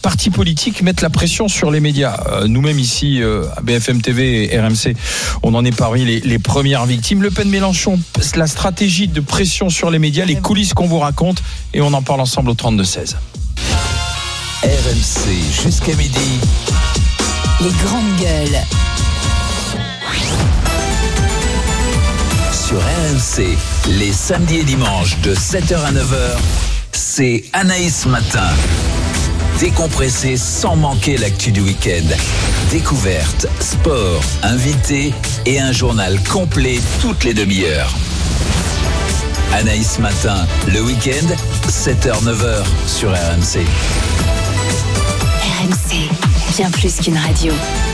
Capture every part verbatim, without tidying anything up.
partis politiques mettent la pression sur les médias. Euh, nous-mêmes ici, euh, à B F M T V et R M C, on en est parmi les, les premières victimes. Le Pen Mélenchon, la stratégie de pression sur les médias, les coulisses qu'on vous raconte, et on en parle ensemble au trente-deux seize. R M C jusqu'à midi. Les grandes gueules. Sur R M C, les samedis et dimanches de sept heures à neuf heures, c'est Anaïs Matin. Décompressé sans manquer l'actu du week-end. Découverte, sport, invité et un journal complet toutes les demi-heures. Anaïs Matin, le week-end, sept heures neuf heures sur R M C. R M C, bien plus qu'une radio.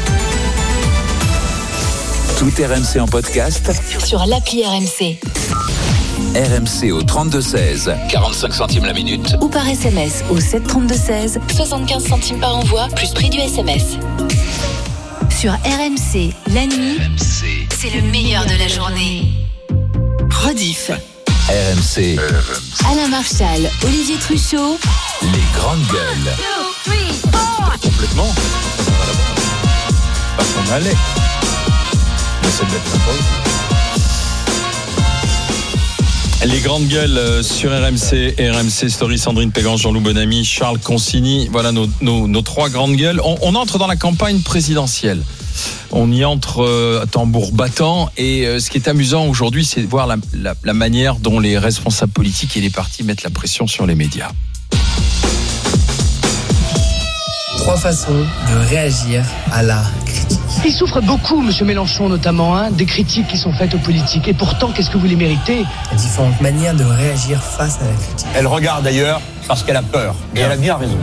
Tout R M C en podcast Sur l'appli R M C. R M C au trente-deux seize, quarante-cinq centimes la minute. Ou par S M S au sept trente-deux seize, soixante-quinze centimes par envoi, plus prix du S M S. Sur R M C, la nuit, R M C. c'est le meilleur de la journée. Rediff. R M C. Alain Marchal, Olivier Truchot. Les grandes gueules. Complètement. Pas qu'on allait. Mais c'est de mettre la pause. Les grandes gueules sur R M C, R M C Story, Sandrine Pégan, Jean-Loup Bonamy, Charles Consigny. Voilà nos, nos, nos trois grandes gueules. On, on entre dans la campagne présidentielle. On y entre euh, tambour battant. Et euh, ce qui est amusant aujourd'hui, c'est de voir la, la, la manière dont les responsables politiques et les partis mettent la pression sur les médias. Trois façons de réagir à la critique. Il souffre beaucoup, M. Mélenchon notamment, hein, des critiques qui sont faites aux politiques. Et pourtant, qu'est-ce que vous les méritez ? Il y a différentes manières de réagir face à la critique. Elle regarde d'ailleurs parce qu'elle a peur. Et elle a bien raison.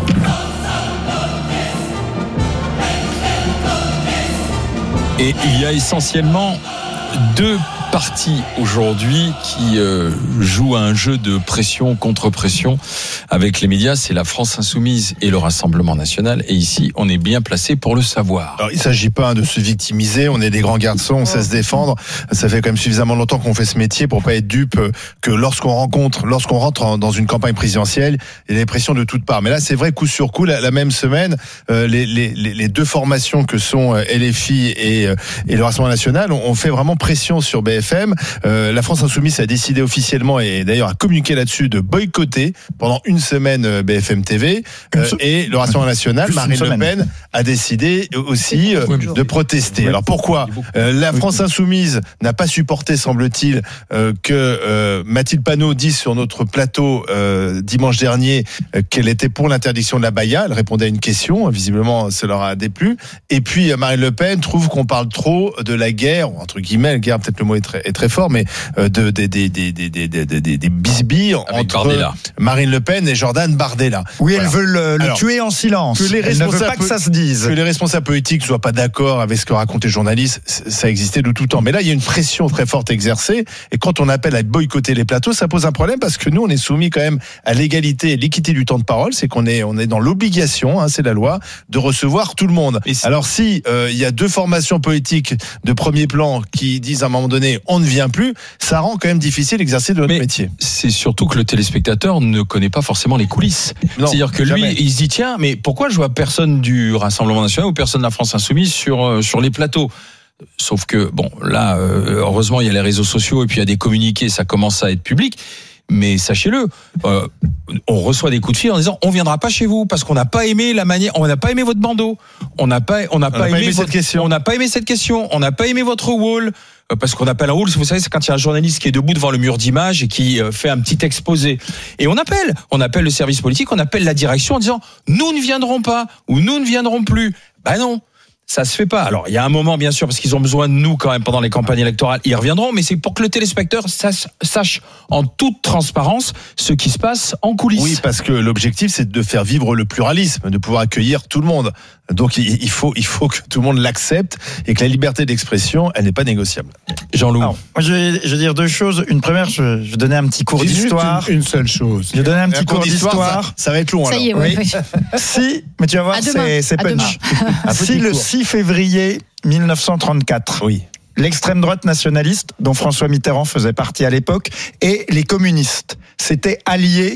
Et il y a essentiellement deux partis aujourd'hui qui euh, jouent à un jeu de pression contre pression avec les médias. C'est la France Insoumise et le Rassemblement National. Et ici, on est bien placé pour le savoir. Alors, il ne s'agit pas de se victimiser. On est des grands garçons, on sait se défendre. Ça fait quand même suffisamment longtemps qu'on fait ce métier pour pas être dupe que lorsqu'on rencontre, lorsqu'on rentre dans une campagne présidentielle, il y a des pressions de toutes parts. Mais là, c'est vrai, coup sur coup, la, la même semaine, euh, les, les, les deux formations que sont L F I et, et le Rassemblement National ont, ont fait vraiment pression sur B F M. Euh, la France Insoumise a décidé officiellement, et d'ailleurs a communiqué là-dessus, de boycotter pendant une semaine B F M T V. Euh, et le Rassemblement National, Marine Le Pen, a décidé aussi euh, de protester. Alors pourquoi ? euh, La France Insoumise n'a pas supporté, semble-t-il, euh, que euh, Mathilde Panot dise sur notre plateau euh, dimanche dernier euh, qu'elle était pour l'interdiction de la baya. Elle répondait à une question, visiblement ça leur a déplu. Et puis Marine Le Pen trouve qu'on parle trop de la guerre, entre guillemets, la guerre, peut-être le mot est très, est très fort, mais euh, de, des des des des des des des des bisbilles entre Bardella. Marine Le Pen et Jordan Bardella. Oui, voilà. Elles veulent le, le Alors, tuer en silence. Que les Elle ne veut pas que ça se dise. Que les responsables politiques soient pas d'accord avec ce que racontent les journalistes, ça existait de tout temps. Mais là, il y a une pression très forte exercée, et quand on appelle à boycotter les plateaux, ça pose un problème parce que nous, on est soumis quand même à l'égalité et l'équité du temps de parole. C'est qu'on est on est dans l'obligation, hein, c'est la loi, de recevoir tout le monde. Alors si euh, il y a deux formations politiques de premier plan qui disent à un moment donné, on ne vient plus, ça rend quand même difficile l'exercice de notre Mais métier. C'est surtout que le téléspectateur ne connaît pas forcément les coulisses. Non, c'est-à-dire que lui, jamais. Il se dit tiens, mais pourquoi je vois personne du Rassemblement National ou personne de la France Insoumise sur euh, sur les plateaux ? Sauf que bon, là, euh, heureusement, il y a les réseaux sociaux et puis il y a des communiqués, ça commence à être public. Mais sachez-le, euh, on reçoit des coups de fil en disant on viendra pas chez vous parce qu'on n'a pas aimé la manière, on n'a pas aimé votre bandeau, on n'a pas, on n'a pas, pas aimé, aimé votre, cette question, on n'a pas aimé cette question, on n'a pas aimé votre wall. Parce qu'on appelle un wall, vous savez, c'est quand il y a un journaliste qui est debout devant le mur d'image et qui fait un petit exposé. Et on appelle, on appelle le service politique, on appelle la direction en disant nous ne viendrons pas ou nous ne viendrons plus. Ben non. Ça se fait pas. Alors, il y a un moment, bien sûr, parce qu'ils ont besoin de nous quand même pendant les campagnes électorales. Ils reviendront, mais c'est pour que le téléspectateur sache en toute transparence ce qui se passe en coulisses. Oui, parce que l'objectif, c'est de faire vivre le pluralisme, de pouvoir accueillir tout le monde. Donc, il faut, il faut que tout le monde l'accepte et que la liberté d'expression, elle n'est pas négociable. Jean-Loup. Alors, moi, je vais, je vais dire deux choses. Une première, je, je vais donner un petit cours J'ai d'histoire. Une, une seule chose. Je vais donner un petit un cours d'histoire. Ça, ça va être long, ça alors. y est, oui. oui. Si, mais tu vas voir, c'est, c'est punch. Si le six février mille neuf cent trente-quatre, oui. l'extrême droite nationaliste, dont François Mitterrand faisait partie à l'époque, et les communistes s'étaient alliés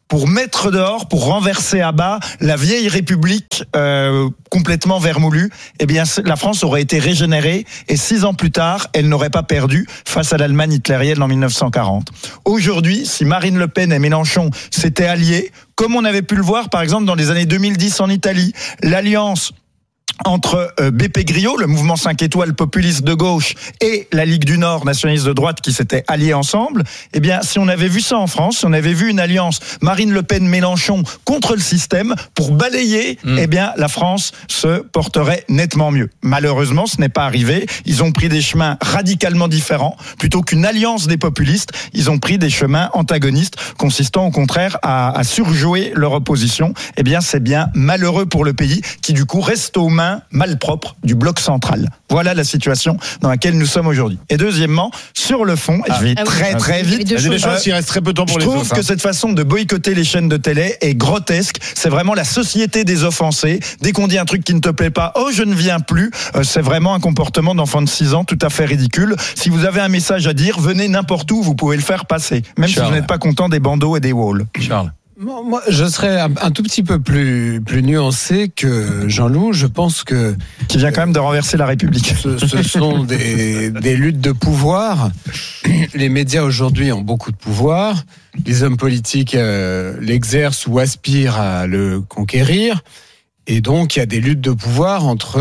pour mettre dehors, pour renverser à bas la vieille République euh, complètement vermoulue, eh bien la France aurait été régénérée et six ans plus tard, elle n'aurait pas perdu face à l'Allemagne hitlérienne en dix-neuf cent quarante. Aujourd'hui, si Marine Le Pen et Mélenchon s'étaient alliés, comme on avait pu le voir par exemple dans les années deux mille dix en Italie, l'alliance entre euh, B P Grillo, le mouvement cinq étoiles populiste de gauche, et la Ligue du Nord nationaliste de droite qui s'étaient alliés ensemble, eh bien, si on avait vu ça en France, si on avait vu une alliance Marine Le Pen-Mélenchon contre le système, pour balayer, mmh. eh bien, la France se porterait nettement mieux. Malheureusement, ce n'est pas arrivé. Ils ont pris des chemins radicalement différents. Plutôt qu'une alliance des populistes, ils ont pris des chemins antagonistes, consistant au contraire à, à surjouer leur opposition. Eh bien, c'est bien malheureux pour le pays, qui du coup reste aux mains malpropre du bloc central. Voilà la situation dans laquelle nous sommes aujourd'hui. Et deuxièmement, sur le fond, et je vais ah très oui. très vite, il y a des choses, il reste très peu de temps pour je les trouve autres, que hein. cette façon de boycotter les chaînes de télé est grotesque. C'est vraiment la société des offensés. Dès qu'on dit un truc qui ne te plaît pas, oh je ne viens plus, euh, c'est vraiment un comportement d'enfant de six ans tout à fait ridicule. Si vous avez un message à dire, venez n'importe où, vous pouvez le faire passer, même Charles. Si vous n'êtes pas content des bandeaux et des walls. Charles. Moi, je serais un, un tout petit peu plus plus nuancé que Jean-Loup. Je pense que qui vient quand même de renverser la République. Ce, ce sont des, des luttes de pouvoir. Les médias aujourd'hui ont beaucoup de pouvoir. Les hommes politiques euh, l'exercent ou aspirent à le conquérir. Et donc, il y a des luttes de pouvoir entre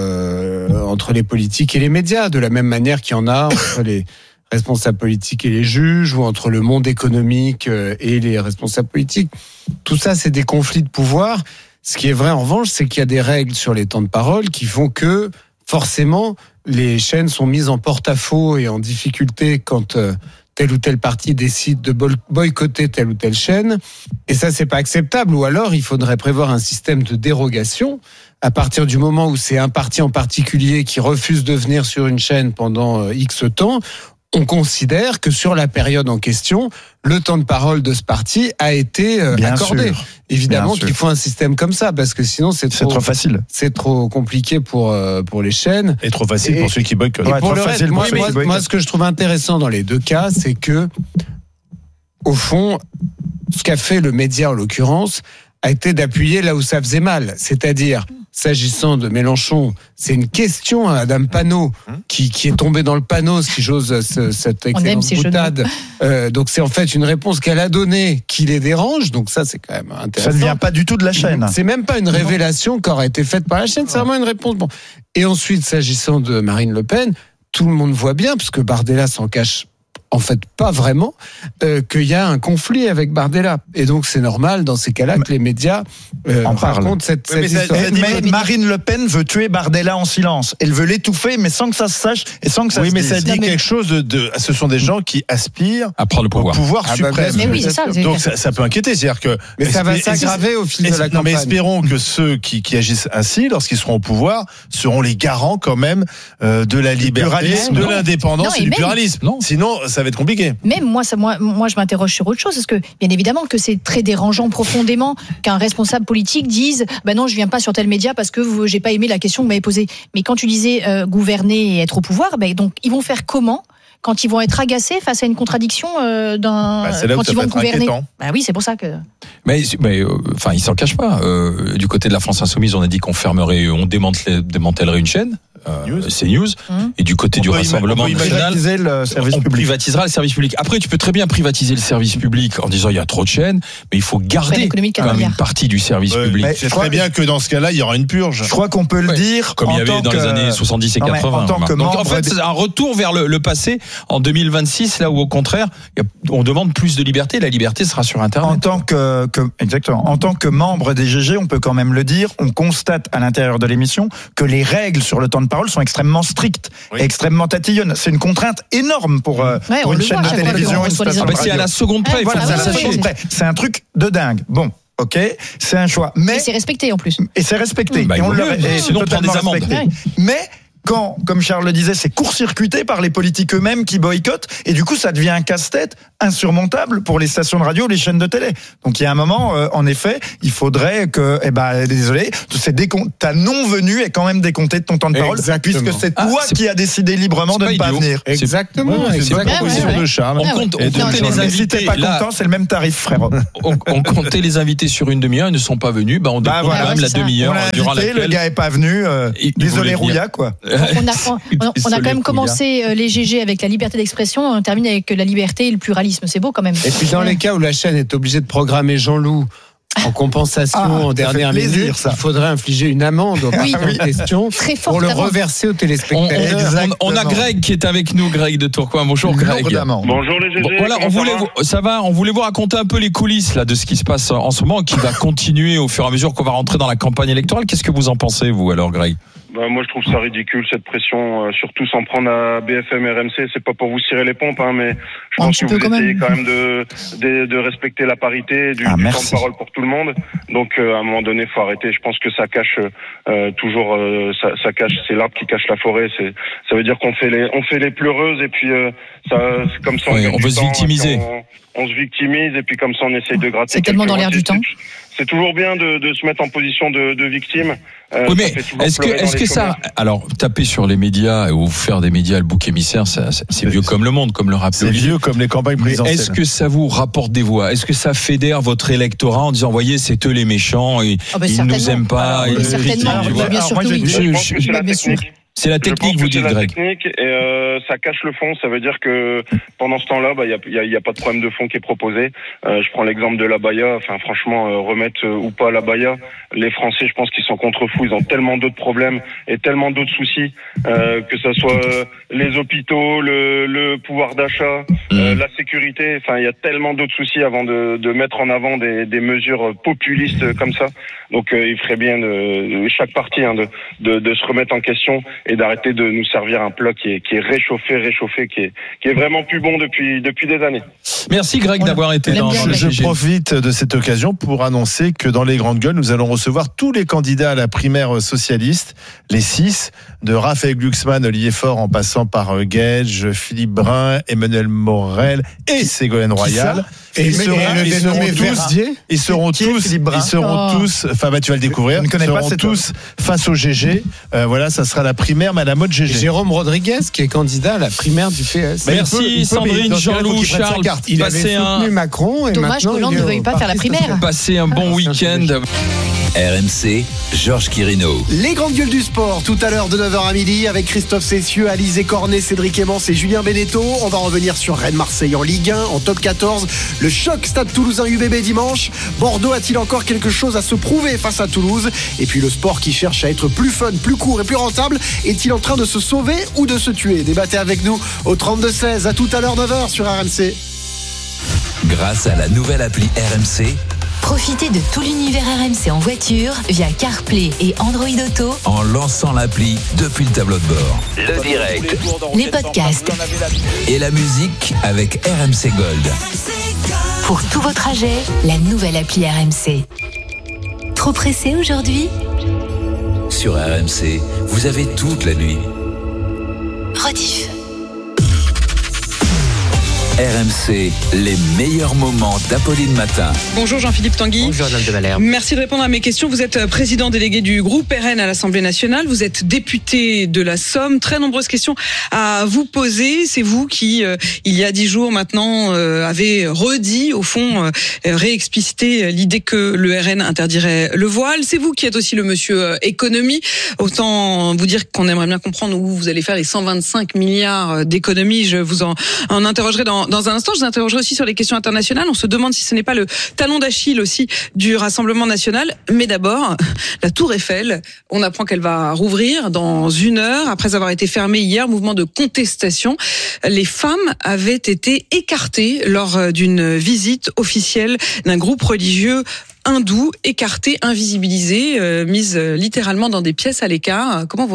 euh, entre les politiques et les médias, de la même manière qu'il y en a entre les responsables politiques et les juges, ou entre le monde économique et les responsables politiques. Tout ça, c'est des conflits de pouvoir. Ce qui est vrai, en revanche, c'est qu'il y a des règles sur les temps de parole qui font que, forcément, les chaînes sont mises en porte-à-faux et en difficulté quand euh, tel ou tel parti décide de boycotter telle ou telle chaîne. Et ça, c'est pas acceptable. Ou alors, il faudrait prévoir un système de dérogation. À partir du moment où c'est un parti en particulier qui refuse de venir sur une chaîne pendant euh, X temps, on considère que sur la période en question, le temps de parole de ce parti a été euh, accordé. Sûr. Évidemment Bien qu'il sûr. faut un système comme ça, parce que sinon c'est trop, c'est trop facile. C'est trop compliqué pour euh, pour les chaînes. Et trop facile et, pour ceux qui boycottent. Et pour ouais, le reste, moi, moi, moi, ce que je trouve intéressant dans les deux cas, c'est que, au fond, ce qu'a fait le média en l'occurrence, a été d'appuyer là où ça faisait mal. C'est-à-dire, s'agissant de Mélenchon, c'est une question à Madame Panot qui, qui est tombée dans le panneau, si j'ose ce, cette excellente boutade. Euh, donc c'est en fait une réponse qu'elle a donnée qui les dérange. Donc ça, c'est quand même intéressant. Ça ne vient pas du tout de la chaîne. C'est même pas une révélation qui aurait été faite par la chaîne. C'est vraiment une réponse. Bon. Et ensuite, s'agissant de Marine Le Pen, tout le monde voit bien, parce que Bardella s'en cache en fait pas vraiment, euh, qu'il y a un conflit avec Bardella. Et donc c'est normal dans ces cas-là que les médias euh, en racontent cette, cette mais histoire. Ça, mais, mais Marine Le Pen veut tuer Bardella en silence. Elle veut l'étouffer, mais sans que ça se sache et sans que ça oui, se mais dise. ça dit non, mais... quelque chose de, de... Ce sont des gens qui aspirent à prendre le pouvoir, au pouvoir ah suprême. Bah, mais oui, c'est ça, donc ça, ça peut inquiéter. C'est-à-dire que... Mais ça va s'aggraver au fil de la non, campagne. mais espérons que ceux qui, qui agissent ainsi, lorsqu'ils seront au pouvoir, seront les garants quand même euh, de la liberté, de l'indépendance et, et du même... pluralisme. Non. Sinon, ça va être compliqué. Mais moi, ça, moi, moi, je m'interroge sur autre chose, parce que bien évidemment que c'est très dérangeant profondément qu'un responsable politique dise bah non, je viens pas sur tel média parce que vous, j'ai pas aimé la question que vous m'avez posée. Mais quand tu disais euh, gouverner et être au pouvoir, bah, donc ils vont faire comment quand ils vont être agacés face à une contradiction euh, d'un bah, c'est là quand où ça ils vont gouverner. Inquiétant. Bah oui, c'est pour ça que. Mais, mais enfin, euh, ils s'en cachent pas. Euh, du côté de la France Insoumise, on a dit qu'on fermerait, on démantellerait, démantellerait une chaîne. Euh, c'est News. Mmh. Et du côté on du Rassemblement National, le service on public. privatisera le service public. Après, tu peux très bien privatiser le service public en disant il y a trop de chaînes, mais il faut garder quand même une partie du service ouais, public. C'est très bien que dans ce cas-là, il y aura une purge. Je crois qu'on peut le ouais. dire. Comme il y avait dans que... les années soixante-dix et non, quatre-vingts. En tant que Donc en fait, des... c'est un retour vers le, le passé en deux mille vingt-six, là où au contraire, on demande plus de liberté. La liberté sera sur Internet. En tant que, que exactement. En tant que membre des G G, on peut quand même le dire. On constate à l'intérieur de l'émission que les règles sur le temps de parole sont extrêmement strictes, oui. extrêmement tatillonnes. C'est une contrainte énorme pour, euh, ouais, pour une chaîne de télévision, une station de radio. C'est à la seconde près. Ouais, voilà, c'est à la seconde près. C'est un truc de dingue. Bon. Ok, c'est un choix. Mais et c'est respecté en plus. Et c'est respecté. Bah, et on le le sinon on prend des amendes. Mais quand, comme Charles le disait, c'est court-circuité par les politiques eux-mêmes qui boycottent, et du coup, ça devient un casse-tête insurmontable pour les stations de radio, les chaînes de télé. Donc, il y a un moment, euh, en effet, il faudrait que, eh ben, désolé, c'est décom- ta non-venue est quand même décomptée de ton temps de parole, Exactement. puisque c'est Ah, toi c'est- qui as décidé librement de ne pas idiot. venir. Exactement. Ouais, c'est une bonne exactement. proposition ouais, ouais. de Charles. On compte, ouais. on Non, comptait non, les Mais si t'es invités. pas Là, content, c'est le même tarif, frérot. on, on comptait les invités sur une demi-heure, ils ne sont pas venus. Bah, on Bah, décompte voilà, quand même c'est la ça. demi-heure On l'a durant invité, le laquelle. gars est pas venu. euh, Il- il désolé, voulait venir. Rouilla, quoi. On a, on, on- on a Désolé, quand même Rouilla. commencé euh, les G G avec la liberté d'expression, on termine avec la liberté et le pluralisme. C'est beau quand même. Et puis dans les cas où la chaîne est obligée de programmer Jean-Loup en compensation Ah, en ça dernière fait plaisir, minute, ça. il faudrait infliger une amende au Oui. parti en question Très fort. pour le reverser aux On, on- téléspectateurs. on- on a Greg qui est avec nous, Greg de Tourcoing. Bonjour Greg. Lourdement. Bonjour les G G. Bon, voilà, on comment ça voulait va vous, ça va, on voulait vous raconter un peu les coulisses là de ce qui se passe en ce moment, qui va continuer au fur et à mesure qu'on va rentrer dans la campagne électorale. Qu'est-ce que vous en pensez, vous, alors, Greg? Bah, moi, je trouve ça ridicule, cette pression, euh, surtout sans prendre à B F M R M C. C'est pas pour vous cirer les pompes, hein, mais je Un pense petit que peu vous quand essayez même. quand même de, de, de respecter la parité, du, Ah, du temps merci. de parole pour tout le monde. Donc, euh, à un moment donné, faut arrêter. Je pense que ça cache euh, toujours, euh, ça, ça cache, c'est l'arbre qui cache la forêt. C'est, ça veut dire qu'on fait les, on fait les pleureuses et puis euh, ça, c'est comme ça. Oui, gagne on du veut se temps, victimiser. On, on se victimise et puis comme ça, on essaye de gratter. C'est tellement quelques dans l'air voix. du C'est- temps. C'est toujours bien de, de se mettre en position de, de victime. Euh, Oui, ça mais fait toujours est-ce que, pleurer dans est-ce les que ça, chômeurs. alors, taper sur les médias ou faire des médias le bouc émissaire, ça, c'est c'est vieux comme le monde, comme le rappelait C'est Olivier. vieux comme les campagnes Mais présidentielles. est-ce que ça vous rapporte des voix? Est-ce que ça fédère votre électorat en disant, voyez, c'est eux les méchants, et, Ah bah, ils nous certainement. aiment pas, Ah, ils oui, nous certainement. critiquent, tu Oui, vois. bien sûr moi, que je oui. dis- Je Je- pense que c'est la bien sûr. technique. C'est la Je technique, pense vous que c'est dites, la Greg. technique et euh, ça cache le fond. Ça veut dire que pendant ce temps-là, bah, il y a, y a- y a pas de problème de fond qui est proposé. Euh, je prends l'exemple de l'abaya. Enfin, franchement, euh, remettre euh, ou pas l'abaya, les Français, je pense qu'ils sont contre fous. Ils ont tellement d'autres problèmes et tellement d'autres soucis, euh, que ça soit euh, les hôpitaux, le, le pouvoir d'achat, euh, Mm. la sécurité. Enfin, il y a tellement d'autres soucis avant de, de mettre en avant des, des mesures populistes comme ça. Donc, euh, il ferait bien de, de chaque parti hein, de, de, de se remettre en question et d'arrêter de nous servir un plat qui est, qui est réchauffé, réchauffé, qui est, qui est vraiment plus bon depuis, depuis des années. Merci, Greg, d'avoir été On aime dans, bien, dans le Je G G. profite de cette occasion pour annoncer que dans les grandes gueules, nous allons recevoir tous les candidats à la primaire socialiste, les six, de Raphaël Glucksmann, Olivier Faure, en passant par euh, Gage, Philippe Brun, Emmanuel Morel et Ségolène Royal. Et Ils le- seront, et le ils seront dénommé tous, Verdier ils seront Qui est tous, Philippe Brun ils seront Oh. tous, enfin bah, tu vas le découvrir, Je ne connais ils pas seront cet tous face au G G. Euh, voilà, ça sera la primaire, mais à la mode G G. Jérôme Rodriguez qui est candidat à la primaire du P S. Mais il Merci, peut- il peut, mais Sandrine, dans ce cas-là, Jean-Loup, faut qu'il prenne sa Charles. carte. Il Passez avait soutenu un, Macron et Dommage maintenant, qu'Hollande il est ne veuille au pas faire la Parti primaire. social. passez un bon week-end. R M C, Georges Quirino. Les grandes gueules du sport, tout à l'heure de neuf heures à midi, avec Christophe Cessieux, Alizé Cornet, Cédric Emmons et Julien Beneteau. On va revenir sur Rennes-Marseille en Ligue un, en top quatorze. Le choc Stade Toulousain U B B dimanche. Bordeaux a-t-il encore quelque chose à se prouver face à Toulouse? Et puis le sport qui cherche à être plus fun, plus court et plus rentable, est-il en train de se sauver ou de se tuer? Débattez avec nous au trente-deux seize. À tout à l'heure, neuf heures sur R M C. Grâce à la nouvelle appli R M C, Profitez de tout l'univers R M C en voiture via CarPlay et Android Auto, en lançant l'appli depuis le tableau de bord. Le direct les podcasts et la musique avec R M C Gold. pour tous vos trajets, la nouvelle appli R M C. Trop pressé aujourd'hui? Sur R M C, vous avez toute la nuit. Rediff. R M C, les meilleurs moments d'Apolline Matin. Bonjour Jean-Philippe Tanguy. Bonjour Madame de Valère. Merci de répondre à mes questions. Vous êtes président délégué du groupe R N à l'Assemblée nationale. Vous êtes député de la Somme. Très nombreuses questions à vous poser. C'est vous qui, euh, il y a dix jours maintenant, euh, avez redit, au fond, euh, réexplicité l'idée que le R N interdirait le voile. C'est vous qui êtes aussi le monsieur euh, économie. Autant vous dire qu'on aimerait bien comprendre où vous allez faire les cent vingt-cinq milliards d'économies. Je vous en, en interrogerai dans, dans un instant. Je vous interrogerai aussi sur les questions internationales. On se demande si ce n'est pas le talon d'Achille aussi du Rassemblement national. Mais d'abord, la Tour Eiffel, on apprend qu'elle va rouvrir dans une heure après avoir été fermée hier. Mouvement de contestation. Les femmes avaient été écartées lors d'une visite officielle d'un groupe religieux hindou, écartées, invisibilisées, euh, mises littéralement dans des pièces à l'écart. Comment vous réagissez ?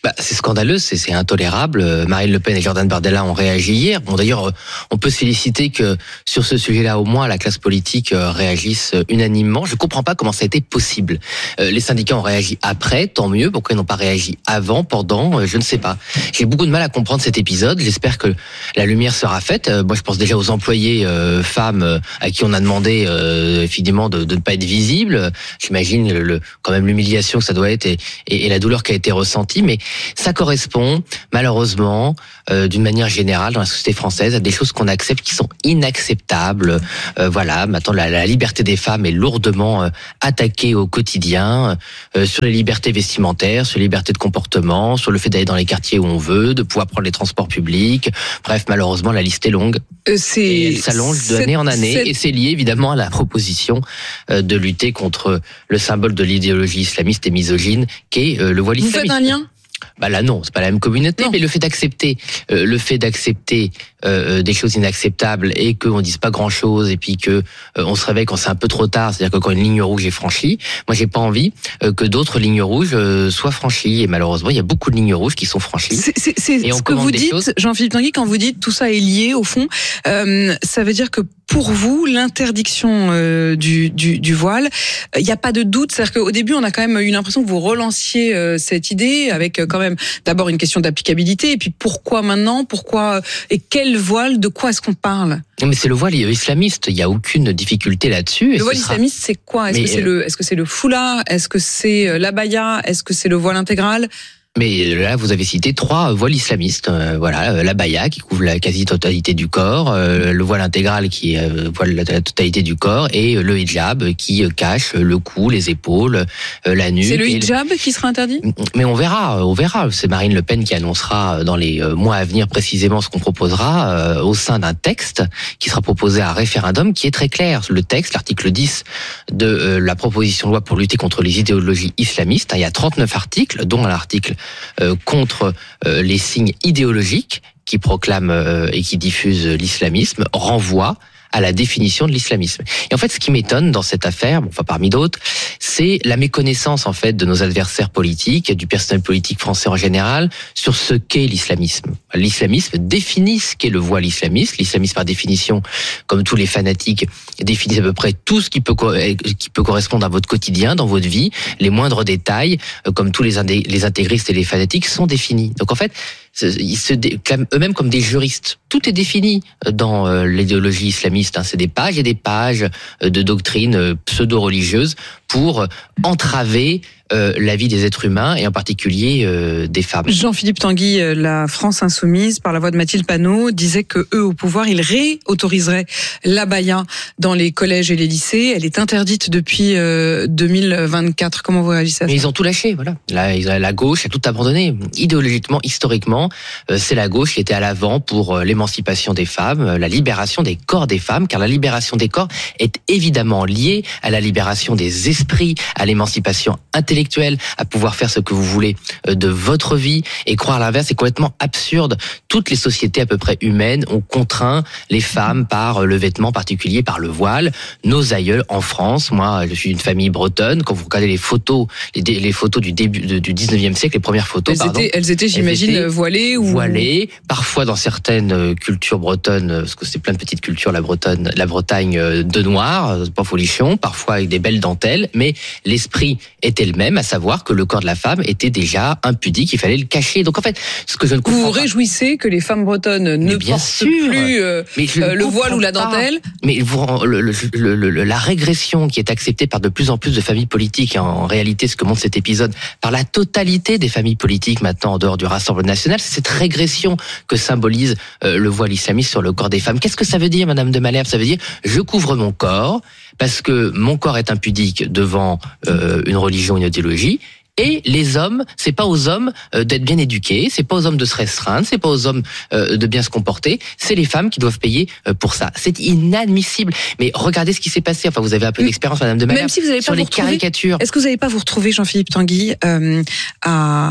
Bah, c'est scandaleux, c'est, c'est intolérable. Marine Le Pen et Jordan Bardella ont réagi hier. Bon, d'ailleurs, on peut se féliciter que sur ce sujet-là, au moins, la classe politique réagisse unanimement. Je comprends pas comment ça a été possible. Les syndicats ont réagi après, tant mieux. Pourquoi ils n'ont pas réagi avant, pendant, je ne sais pas. J'ai beaucoup de mal à comprendre cet épisode. J'espère que la lumière sera faite. Moi, je pense déjà aux employés euh, femmes à qui on a demandé euh, évidemment de, de ne pas être visibles. J'imagine le, quand même l'humiliation que ça doit être et, et, et la douleur qui a été ressentie, mais ça correspond malheureusement euh, d'une manière générale dans la société française à des choses qu'on accepte qui sont inacceptables. Euh, voilà, maintenant la, la liberté des femmes est lourdement euh, attaquée au quotidien, euh, sur les libertés vestimentaires, sur les libertés de comportement, sur le fait d'aller dans les quartiers où on veut, de pouvoir prendre les transports publics. Bref, malheureusement la liste est longue. Euh, c'est, et elle s'allonge d'année en année c'est... et c'est lié évidemment à la proposition euh, de lutter contre le symbole de l'idéologie islamiste et misogyne qu'est euh, le voile islamiste. Vous faites un lien ? Bah là non, c'est pas la même communauté, non. Mais le fait d'accepter, euh, le fait d'accepter euh, des choses inacceptables et qu'on dise pas grand chose et puis que euh, on se réveille quand c'est un peu trop tard, c'est-à-dire que quand une ligne rouge est franchie, moi j'ai pas envie euh, que d'autres lignes rouges euh, soient franchies et malheureusement il y a beaucoup de lignes rouges qui sont franchies. C'est, c'est, c'est et on ce que vous dites, choses... Jean-Philippe Tanguy, quand vous dites tout ça est lié au fond, euh, ça veut dire que pour vous, l'interdiction euh, du, du, du voile, il n'y a pas de doute. C'est-à-dire qu'au début, on a quand même eu l'impression que vous relanciez euh, cette idée avec euh, quand même d'abord une question d'applicabilité et puis pourquoi maintenant, pourquoi et quel voile, de quoi est-ce qu'on parle ? Mais c'est le voile islamiste, il n'y a aucune difficulté là-dessus. Le voile sera... islamiste, c'est quoi ? Est-ce Mais que c'est euh... le, est-ce que c'est le foulard ? Est-ce que c'est l'abaya ? Est-ce que c'est le voile intégral ? Mais là, vous avez cité trois voiles islamistes. Euh, voilà, l'abaya qui couvre la quasi-totalité du corps, euh, le voile intégral qui euh, voile la, la totalité du corps, et le hijab qui euh, cache le cou, les épaules, euh, la nuque. C'est le hijab le... qui sera interdit ? Mais on verra, on verra. C'est Marine Le Pen qui annoncera dans les mois à venir précisément ce qu'on proposera euh, au sein d'un texte qui sera proposé à un référendum qui est très clair. Le texte, l'article dix de euh, la proposition de loi pour lutter contre les idéologies islamistes. Il y a trente-neuf articles, dont l'article Euh, contre euh, les signes idéologiques qui proclament euh, et qui diffusent l'islamisme, renvoie à la définition de l'islamisme. Et en fait, ce qui m'étonne dans cette affaire, bon, enfin parmi d'autres, c'est la méconnaissance en fait de nos adversaires politiques, du personnel politique français en général, sur ce qu'est l'islamisme. L'islamisme définit ce qu'est le voile islamiste. L'islamisme, par définition, comme tous les fanatiques, définit à peu près tout ce qui peut qui peut correspondre à votre quotidien, dans votre vie. Les moindres détails, comme tous les indé- les intégristes et les fanatiques, sont définis. Donc en fait, ils se déclament eux-mêmes comme des juristes. Tout est défini dans euh, l'idéologie islamiste. Hein. C'est des pages et des pages de doctrines euh, pseudo-religieuses pour entraver euh, la vie des êtres humains et en particulier euh, des femmes. Jean-Philippe Tanguy, la France insoumise, par la voix de Mathilde Panot, disait que eux au pouvoir, ils réautoriseraient l'abaya dans les collèges et les lycées. Elle est interdite depuis euh, deux mille vingt-quatre. Comment vous réagissez à ça ? Mais ils ont tout lâché, voilà. Là, la gauche a tout abandonné. Idéologiquement, historiquement, euh, c'est la gauche qui était à l'avant pour euh, l'émancipation des femmes, euh, la libération des corps des femmes, car la libération des corps est évidemment liée à la libération des esprits, à l'émancipation intellectuelle, à pouvoir faire ce que vous voulez de votre vie, et croire l'inverse est complètement absurde. Toutes les sociétés à peu près humaines ont contraint les femmes par le vêtement particulier, par le voile. Nos aïeuls en France, moi je suis d'une famille bretonne, quand vous regardez les photos, les, les photos du début de, du dix-neuvième siècle, les premières photos, elles pardon, étaient, elles étaient, j'imagine, elles étaient voilées ou voilées, parfois dans certaines cultures bretonnes, parce que c'est plein de petites cultures, la Bretonne, la Bretagne, de noir, pas folichon, parfois avec des belles dentelles, mais l'esprit était le même, à savoir que le corps de la femme était déjà impudique, il fallait le cacher. Donc en fait, ce que je ne comprends vous vous pas... réjouissez que les femmes bretonnes ne bien portent sûr. plus euh, euh, le voile ou la dentelle. Pas. Mais vous, le, le, le, le, la régression qui est acceptée par de plus en plus de familles politiques, et en, en réalité ce que montre cet épisode, par la totalité des familles politiques maintenant en dehors du Rassemblement national, c'est cette régression que symbolise euh, le voile islamiste sur le corps des femmes. Qu'est-ce que ça veut dire, Madame de Malherbe ? Ça veut dire je couvre mon corps parce que mon corps est impudique devant euh, une religion, une idéologie. Et les hommes, c'est pas aux hommes euh, d'être bien éduqués, c'est pas aux hommes de se restreindre, c'est pas aux hommes euh, de bien se comporter, c'est les femmes qui doivent payer euh, pour ça. C'est inadmissible. Mais regardez ce qui s'est passé. Enfin, vous avez un peu d'expérience, Madame de Malherbe, même si vous avez sur pas les vous retrouver, caricatures. Est-ce que vous n'allez pas vous retrouver, Jean-Philippe Tanguy, euh, à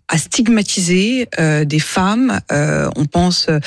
à stigmatiser euh, des femmes. Euh, on pense euh,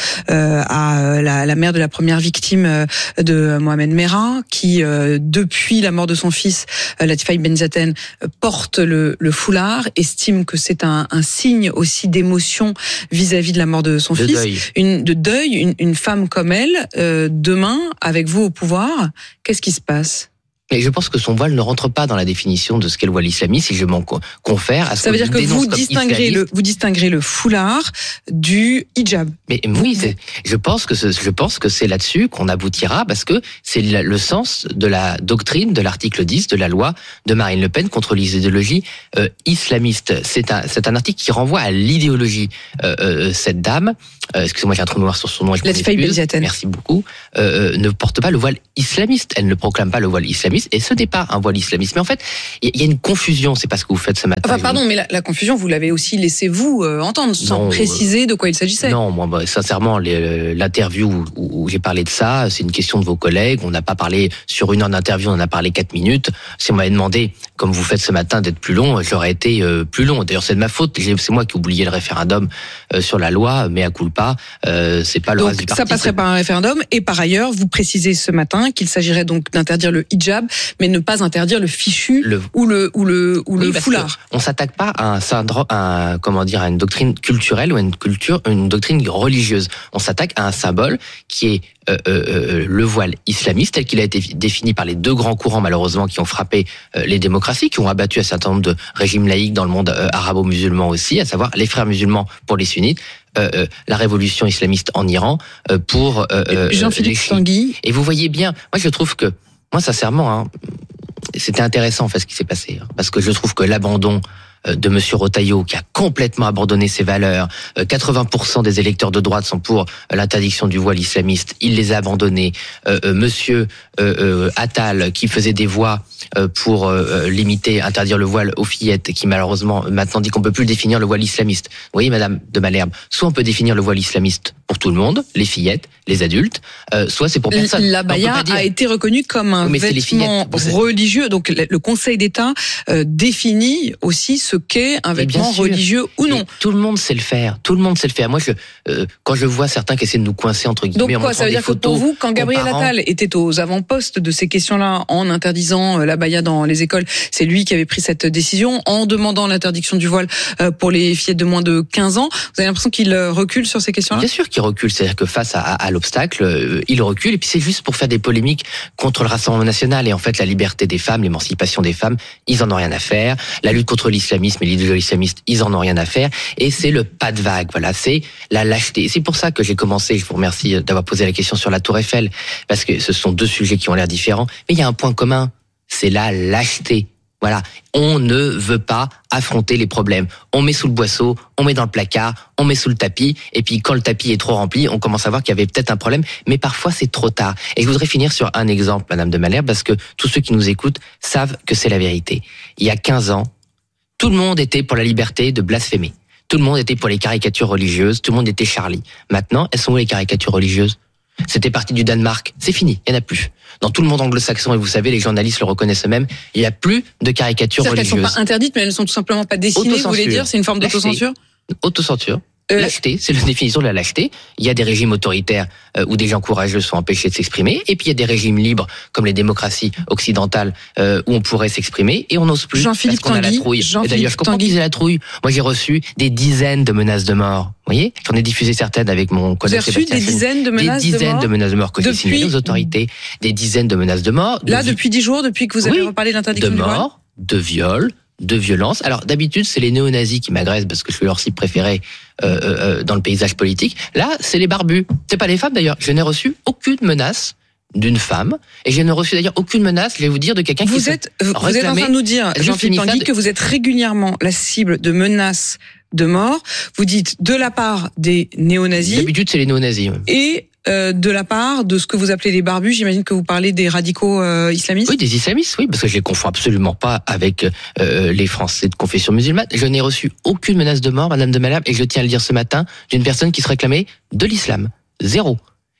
à la, la mère de la première victime euh, de Mohamed Merah, qui euh, depuis la mort de son fils, euh, Latifa Benzaten, euh, porte le, le foulard, estime que c'est un, un signe aussi d'émotion vis-à-vis de la mort de son de fils, deuil. Une, de deuil. Une, une femme comme elle, euh, demain, avec vous au pouvoir, qu'est-ce qui se passe ? Mais je pense que son voile ne rentre pas dans la définition de ce qu'est le voile islamiste, si je m'en confère à ce Ça veut dire que vous dénonce distinguerez le, vous distinguerez le foulard du hijab. Mais oui, c'est, je pense que ce, je pense que c'est là-dessus qu'on aboutira, parce que c'est le, le sens de la doctrine de l'article dix de la loi de Marine Le Pen contre les idéologies euh, islamistes. C'est un, c'est un article qui renvoie à l'idéologie. Euh, euh, cette dame, euh, excusez-moi, j'ai un trou noir sur son nom. Je Latifa Benzaten. Merci beaucoup. Euh, ne porte pas le voile islamiste. Elle ne proclame pas le voile islamiste. Et ce n'est pas un voile islamiste. Mais en fait, il y a une confusion. C'est pas ce que vous faites ce matin. Enfin, pardon, mais la, la confusion, vous l'avez aussi laissé vous euh, entendre, sans non, préciser de quoi il s'agissait. Non, moi, bah, sincèrement, les, l'interview où, où j'ai parlé de ça, c'est une question de vos collègues. On n'a pas parlé sur une heure d'interview, on en a parlé quatre minutes. Si on m'avait demandé, comme vous faites ce matin, d'être plus long, j'aurais été euh, plus long. D'ailleurs, c'est de ma faute. C'est moi qui ai oublié le référendum euh, sur la loi, mais à culpa, euh, c'est pas le donc, reste du parti. Ça passerait par un référendum. Et par ailleurs, vous précisez ce matin qu'il s'agirait donc d'interdire le hijab, mais ne pas interdire le fichu le... ou le ou le ou oui, le foulard. On s'attaque pas à un syndrome, à un, comment dire, à une doctrine culturelle ou à une culture, une doctrine religieuse. On s'attaque à un symbole qui est euh, euh, le voile islamiste tel qu'il a été défini par les deux grands courants malheureusement qui ont frappé euh, les démocraties, qui ont abattu un certain nombre de régimes laïques dans le monde euh, arabo-musulman aussi, à savoir les frères musulmans pour les sunnites. Euh, euh, la révolution islamiste en Iran euh, pour euh, Jean-Philippe Tanguy. Et vous voyez bien, moi je trouve que, moi sincèrement, hein, c'était intéressant en fait ce qui s'est passé, hein, parce que je trouve que l'abandon de Monsieur Retailleau, qui a complètement abandonné ses valeurs. quatre-vingts pour cent des électeurs de droite sont pour l'interdiction du voile islamiste. Il les a abandonnés. Euh, euh, Monsieur euh, euh, Attal, qui faisait des voix euh, pour euh, limiter, interdire le voile aux fillettes, qui malheureusement maintenant dit qu'on peut plus définir le voile islamiste. Vous voyez, Madame de Malherbe, soit on peut définir le voile islamiste pour tout le monde, les fillettes, les adultes, euh, soit c'est pour personne. L'abaya a été reconnue comme un oui, vêtement religieux. Donc le Conseil d'État euh, définit aussi ce qu'est un vêtement religieux ou non. Mais tout le monde sait le faire. Tout le monde sait le faire. Moi, je, euh, quand je vois certains qui essaient de nous coincer entre guillemets, donc quoi, ça veut dire que pour vous, quand Gabriel Attal était aux avant-postes de ces questions-là, en interdisant l'abaya dans les écoles, c'est lui qui avait pris cette décision, en demandant l'interdiction du voile pour les fillettes de moins de quinze ans. Vous avez l'impression qu'il recule sur ces questions-là? Bien sûr qu'il recule. C'est-à-dire que face à, à l'obstacle, euh, il recule. Et puis c'est juste pour faire des polémiques contre le Rassemblement national. Et en fait, la liberté des femmes, l'émancipation des femmes, ils en ont rien à faire. La lutte contre l'islamisme et l'idéologie islamiste, ils en ont rien à faire. Et c'est le pas de vague. Voilà, c'est la lâcheté. Et c'est pour ça que j'ai commencé. Je vous remercie d'avoir posé la question sur la Tour Eiffel, parce que ce sont deux sujets qui ont l'air différents. Mais il y a un point commun, c'est la lâcheté. Voilà, on ne veut pas affronter les problèmes. On met sous le boisseau, on met dans le placard, on met sous le tapis, et puis quand le tapis est trop rempli, on commence à voir qu'il y avait peut-être un problème, mais parfois c'est trop tard. Et je voudrais finir sur un exemple, Madame de Malherbe, parce que tous ceux qui nous écoutent savent que c'est la vérité. Il y a quinze ans, tout le monde était pour la liberté de blasphémer. Tout le monde était pour les caricatures religieuses, tout le monde était Charlie. Maintenant, elles sont où les caricatures religieuses ? C'était parti du Danemark, c'est fini, il n'y en a plus. Dans tout le monde anglo-saxon, et vous savez, les journalistes le reconnaissent eux-mêmes, il n'y a plus de caricatures religieuses. C'est-à-dire qu'elles ne sont pas interdites, mais elles ne sont tout simplement pas dessinées, vous voulez dire? C'est une forme d'autocensure? Autocensure. Euh, lâcheté, c'est la définition de la lâcheté. Il y a des régimes autoritaires euh, où des gens courageux sont empêchés de s'exprimer, et puis il y a des régimes libres, comme les démocraties occidentales, euh, où on pourrait s'exprimer, et on n'ose plus, Jean-Philippe parce qu'on Tanguy, a la trouille. Jean-Philippe et d'ailleurs, je comprends qu'ils aient la trouille. Moi, j'ai reçu des dizaines de menaces de mort. Vous voyez, j'en ai diffusé certaines avec mon collègue Sébastien. Vous avez reçu des dizaines de menaces de mort? Des dizaines de menaces de mort que j'ai signalées aux autorités. Des dizaines de menaces de mort. Là, de... depuis dix jours, depuis que vous avez oui, reparlé de l'interdiction de du voile? De mort, de viol, de violence. Alors d'habitude, c'est les néo-nazis qui m'agressent parce que je suis leur cible préférée euh, euh, dans le paysage politique. Là, c'est les barbus. C'est pas les femmes d'ailleurs. Je n'ai reçu aucune menace d'une femme, et je n'ai reçu d'ailleurs aucune menace, je vais vous dire, de quelqu'un qui vous êtes, vous êtes en train de nous dire, Jean-Philippe Tanguy, que vous êtes régulièrement la cible de menaces de mort. Vous dites de la part des néo-nazis. D'habitude, c'est les néo-nazis. Et euh, de la part de ce que vous appelez les barbus, j'imagine que vous parlez des radicaux euh, islamistes. Oui, des islamistes, oui, parce que je les confonds absolument pas avec euh, les Français de confession musulmane. Je n'ai reçu aucune menace de mort, Madame de Malherbe, et je tiens à le dire ce matin, d'une personne qui se réclamait de l'islam. Zéro.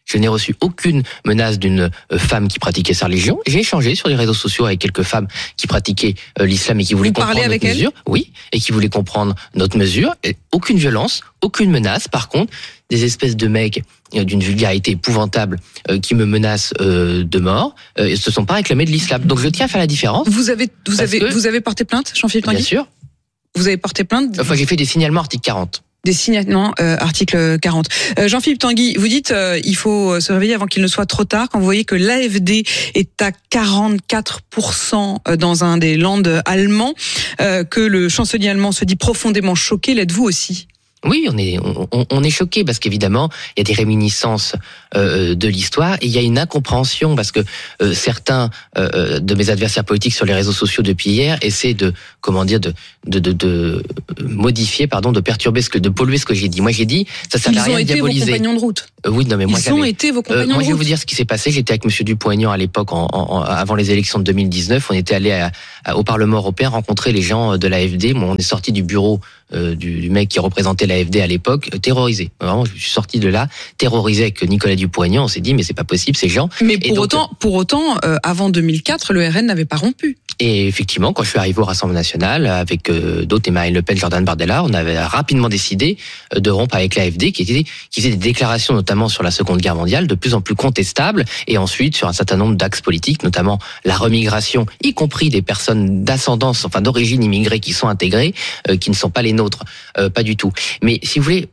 Je n'ai reçu aucune menace d'une femme qui pratiquait sa religion. J'ai échangé sur les réseaux sociaux avec quelques femmes qui pratiquaient l'islam et qui voulaient Vous comprendre parlez notre avec mesure. elles ? Oui, et qui voulaient comprendre notre mesure. Et aucune violence, aucune menace. Par contre, des espèces de mecs d'une vulgarité épouvantable euh, qui me menacent euh, de mort, euh, se sont pas réclamés de l'islam. Donc je tiens à faire la différence. Vous avez, vous avez, que, vous avez porté plainte, Jean-Philippe Tanguy ? Bien sûr. Vous avez porté plainte ? Enfin, j'ai fait des signalements article quarante. Des signalements, euh, article quarante. Euh, Jean-Philippe Tanguy, vous dites euh, il faut se réveiller avant qu'il ne soit trop tard. Quand vous voyez que l'A F D est à quarante-quatre pour cent dans un des lands allemands, euh, que le chancelier allemand se dit profondément choqué, l'êtes-vous aussi ? Oui, on est on, on est choqué parce qu'évidemment il y a des réminiscences euh, de l'histoire et il y a une incompréhension parce que euh, certains euh, de mes adversaires politiques sur les réseaux sociaux depuis hier essaient de comment dire de de de, de modifier pardon de perturber ce que de polluer ce que j'ai dit. Moi j'ai dit ça sert à rien de diaboliser. Ils ont été vos compagnons de route. Euh, oui non mais moi ils ont été vos compagnons euh, de route. Moi je vais vous dire ce qui s'est passé. J'étais avec Monsieur Dupont-Aignan à l'époque en, en, avant les élections de deux mille dix-neuf. On était allé à, à, au Parlement européen rencontrer les gens de l'A F D. Bon, on est sorti du bureau euh, du, du mec qui représentait l'A F D à l'époque, euh, terrorisé. Vraiment, je suis sorti de là terrorisé avec Nicolas Dupont-Aignan. On s'est dit mais c'est pas possible ces gens. Mais pour donc, autant, pour autant, euh, avant deux mille quatre, le R N n'avait pas rompu. Et effectivement, quand je suis arrivé au Rassemblement national avec euh, d'autres et Marine Le Pen, Jordan Bardella, on avait rapidement décidé de rompre avec l'A F D, qui était qui faisait des déclarations notamment sur la Seconde Guerre mondiale, de plus en plus contestables, et ensuite sur un certain nombre d'axes politiques, notamment la remigration, y compris des personnes d'ascendance, enfin d'origine immigrée qui sont intégrées, euh, qui ne sont pas les nôtres, euh, pas du tout. Mais si vous voulez,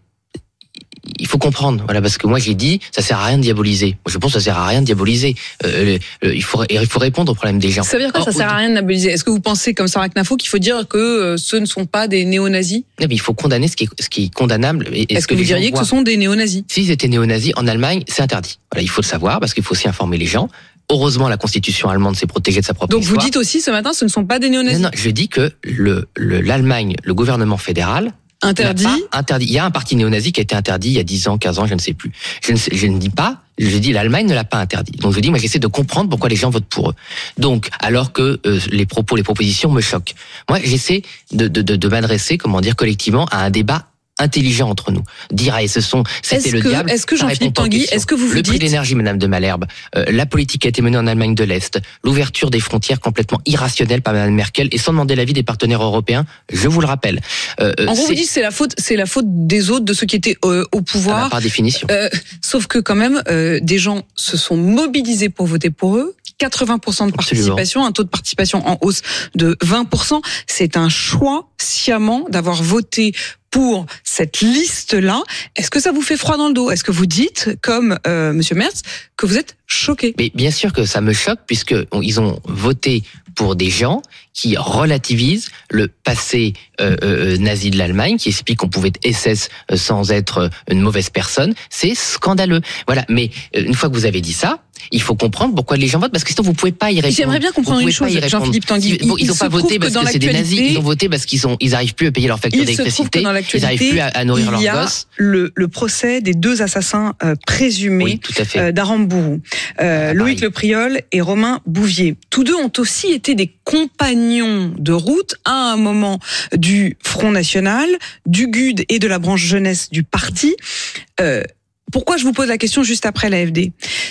il faut comprendre, voilà, parce que moi j'ai dit, ça sert à rien de diaboliser. Je pense que ça sert à rien de diaboliser. Euh, il faut, il faut répondre aux problèmes des gens. Ça veut dire quoi, ça sert à rien de diaboliser ? Est-ce que vous pensez, comme Sarah Knafo, qu'il faut dire que euh, ce ne sont pas des néo-nazis ? Non, mais il faut condamner ce qui est, ce qui est condamnable. Et, Est-ce ce que, que vous diriez que voient. ce sont des néo-nazis ? Si c'était néo-nazis, en Allemagne, c'est interdit. Voilà, il faut le savoir, parce qu'il faut aussi informer les gens. Heureusement, la Constitution allemande s'est protégée de sa propre Donc histoire. vous dites aussi ce matin, ce ne sont pas des néo-nazis ? Non, non, je dis que le, le, l'Allemagne, le gouvernement fédéral, Interdit. Interdit. Il y a un parti néo-nazi qui a été interdit il y a dix ans, quinze ans, je ne sais plus. Je ne, sais, je ne dis pas, je dis l'Allemagne ne l'a pas interdit. Donc je dis, moi j'essaie de comprendre pourquoi les gens votent pour eux. Donc, alors que euh, les propos, les propositions me choquent. Moi, j'essaie de, de, de, de m'adresser, comment dire, collectivement à un débat intelligent entre nous. Dire, ah, ce sont, c'était est-ce le que, diable. Est-ce que Jean-Philippe Tanguy, est-ce que vous vous le dites... prix de l'énergie, Madame de Malherbe, euh, la politique qui a été menée en Allemagne de l'Est, l'ouverture des frontières complètement irrationnelle par Madame Merkel et sans demander l'avis des partenaires européens, je vous le rappelle. Euh, en gros, vous dites c'est la faute, c'est la faute des autres, de ceux qui étaient euh, au pouvoir. Ah, par définition. Euh, sauf que quand même, euh, des gens se sont mobilisés pour voter pour eux. quatre-vingts pour cent de participation, Absolument. Un taux de participation en hausse de vingt pour cent. C'est un choix sciemment d'avoir voté pour cette liste-là. Est-ce que ça vous fait froid dans le dos ? Est-ce que vous dites, comme euh, Monsieur Merz, que vous êtes choqué ? Mais bien sûr que ça me choque, puisque ils ont voté pour des gens qui relativisent le passé euh, euh, nazi de l'Allemagne, qui expliquent qu'on pouvait être S S sans être une mauvaise personne. C'est scandaleux. Voilà. Mais une fois que vous avez dit ça, il faut comprendre pourquoi les gens votent, parce que sinon vous pouvez pas y répondre. J'aimerais bien comprendre une chose, Jean-Philippe Tanguy. Ils, ils ont pas voté parce que, que c'est des nazis. Ils ont voté parce qu'ils sont, ils arrivent plus à payer leur facture d'électricité. Ils n'arrivent plus à, à nourrir leurs gosses. Il y a le, le procès des deux assassins euh, présumés oui, tout à fait. euh, d'Arambourou, euh, ah, Loïc Lepriol et Romain Bouvier. Tous deux ont aussi été des compagnons de route à un moment du Front National, du G U D et de la branche jeunesse du parti. Euh, pourquoi je vous pose la question juste après l'A F D ?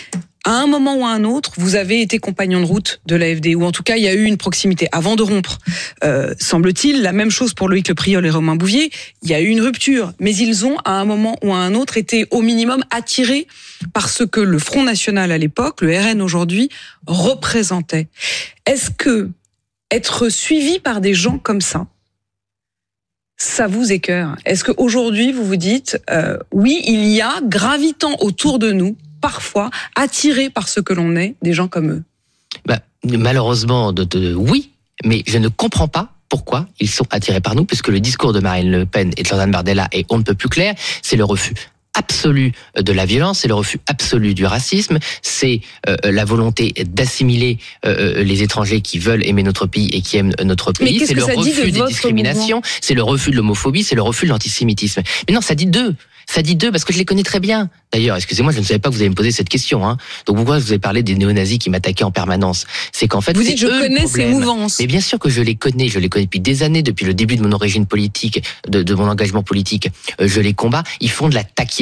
À un moment ou à un autre, vous avez été compagnon de route de l'A F D, ou en tout cas, il y a eu une proximité avant de rompre. Euh, semble-t-il, la même chose pour Loïc Lepriol et Romain Bouvier, il y a eu une rupture, mais ils ont, à un moment ou à un autre, été au minimum attirés par ce que le Front National à l'époque, le R N aujourd'hui, représentait. Est-ce que être suivi par des gens comme ça, ça vous écœure ? Est-ce qu'aujourd'hui, vous vous dites, euh, oui, il y a, gravitant autour de nous, parfois attirés par ce que l'on est, des gens comme eux? Bah, malheureusement, de, de, oui, mais je ne comprends pas pourquoi ils sont attirés par nous, puisque le discours de Marine Le Pen et de Jordan Bardella est on ne peut plus clair, c'est le refus absolu de la violence, c'est le refus absolu du racisme, c'est euh, la volonté d'assimiler euh, les étrangers qui veulent aimer notre pays et qui aiment notre pays, c'est le refus des discriminations, mouvement c'est le refus de l'homophobie, c'est le refus de l'antisémitisme. Mais non, ça dit deux. Ça dit deux, parce que je les connais très bien. D'ailleurs, excusez-moi, je ne savais pas que vous allez me poser cette question. Hein. Donc pourquoi je vous ai parlé des néo-nazis qui m'attaquaient en permanence ? C'est qu'en fait, vous c'est dites, je eux connais le ces mouvances. Mais bien sûr que je les connais, je les connais depuis des années, depuis le début de mon origine politique, de, de mon engagement politique. Euh, je les combats. Ils font de la taquinerie.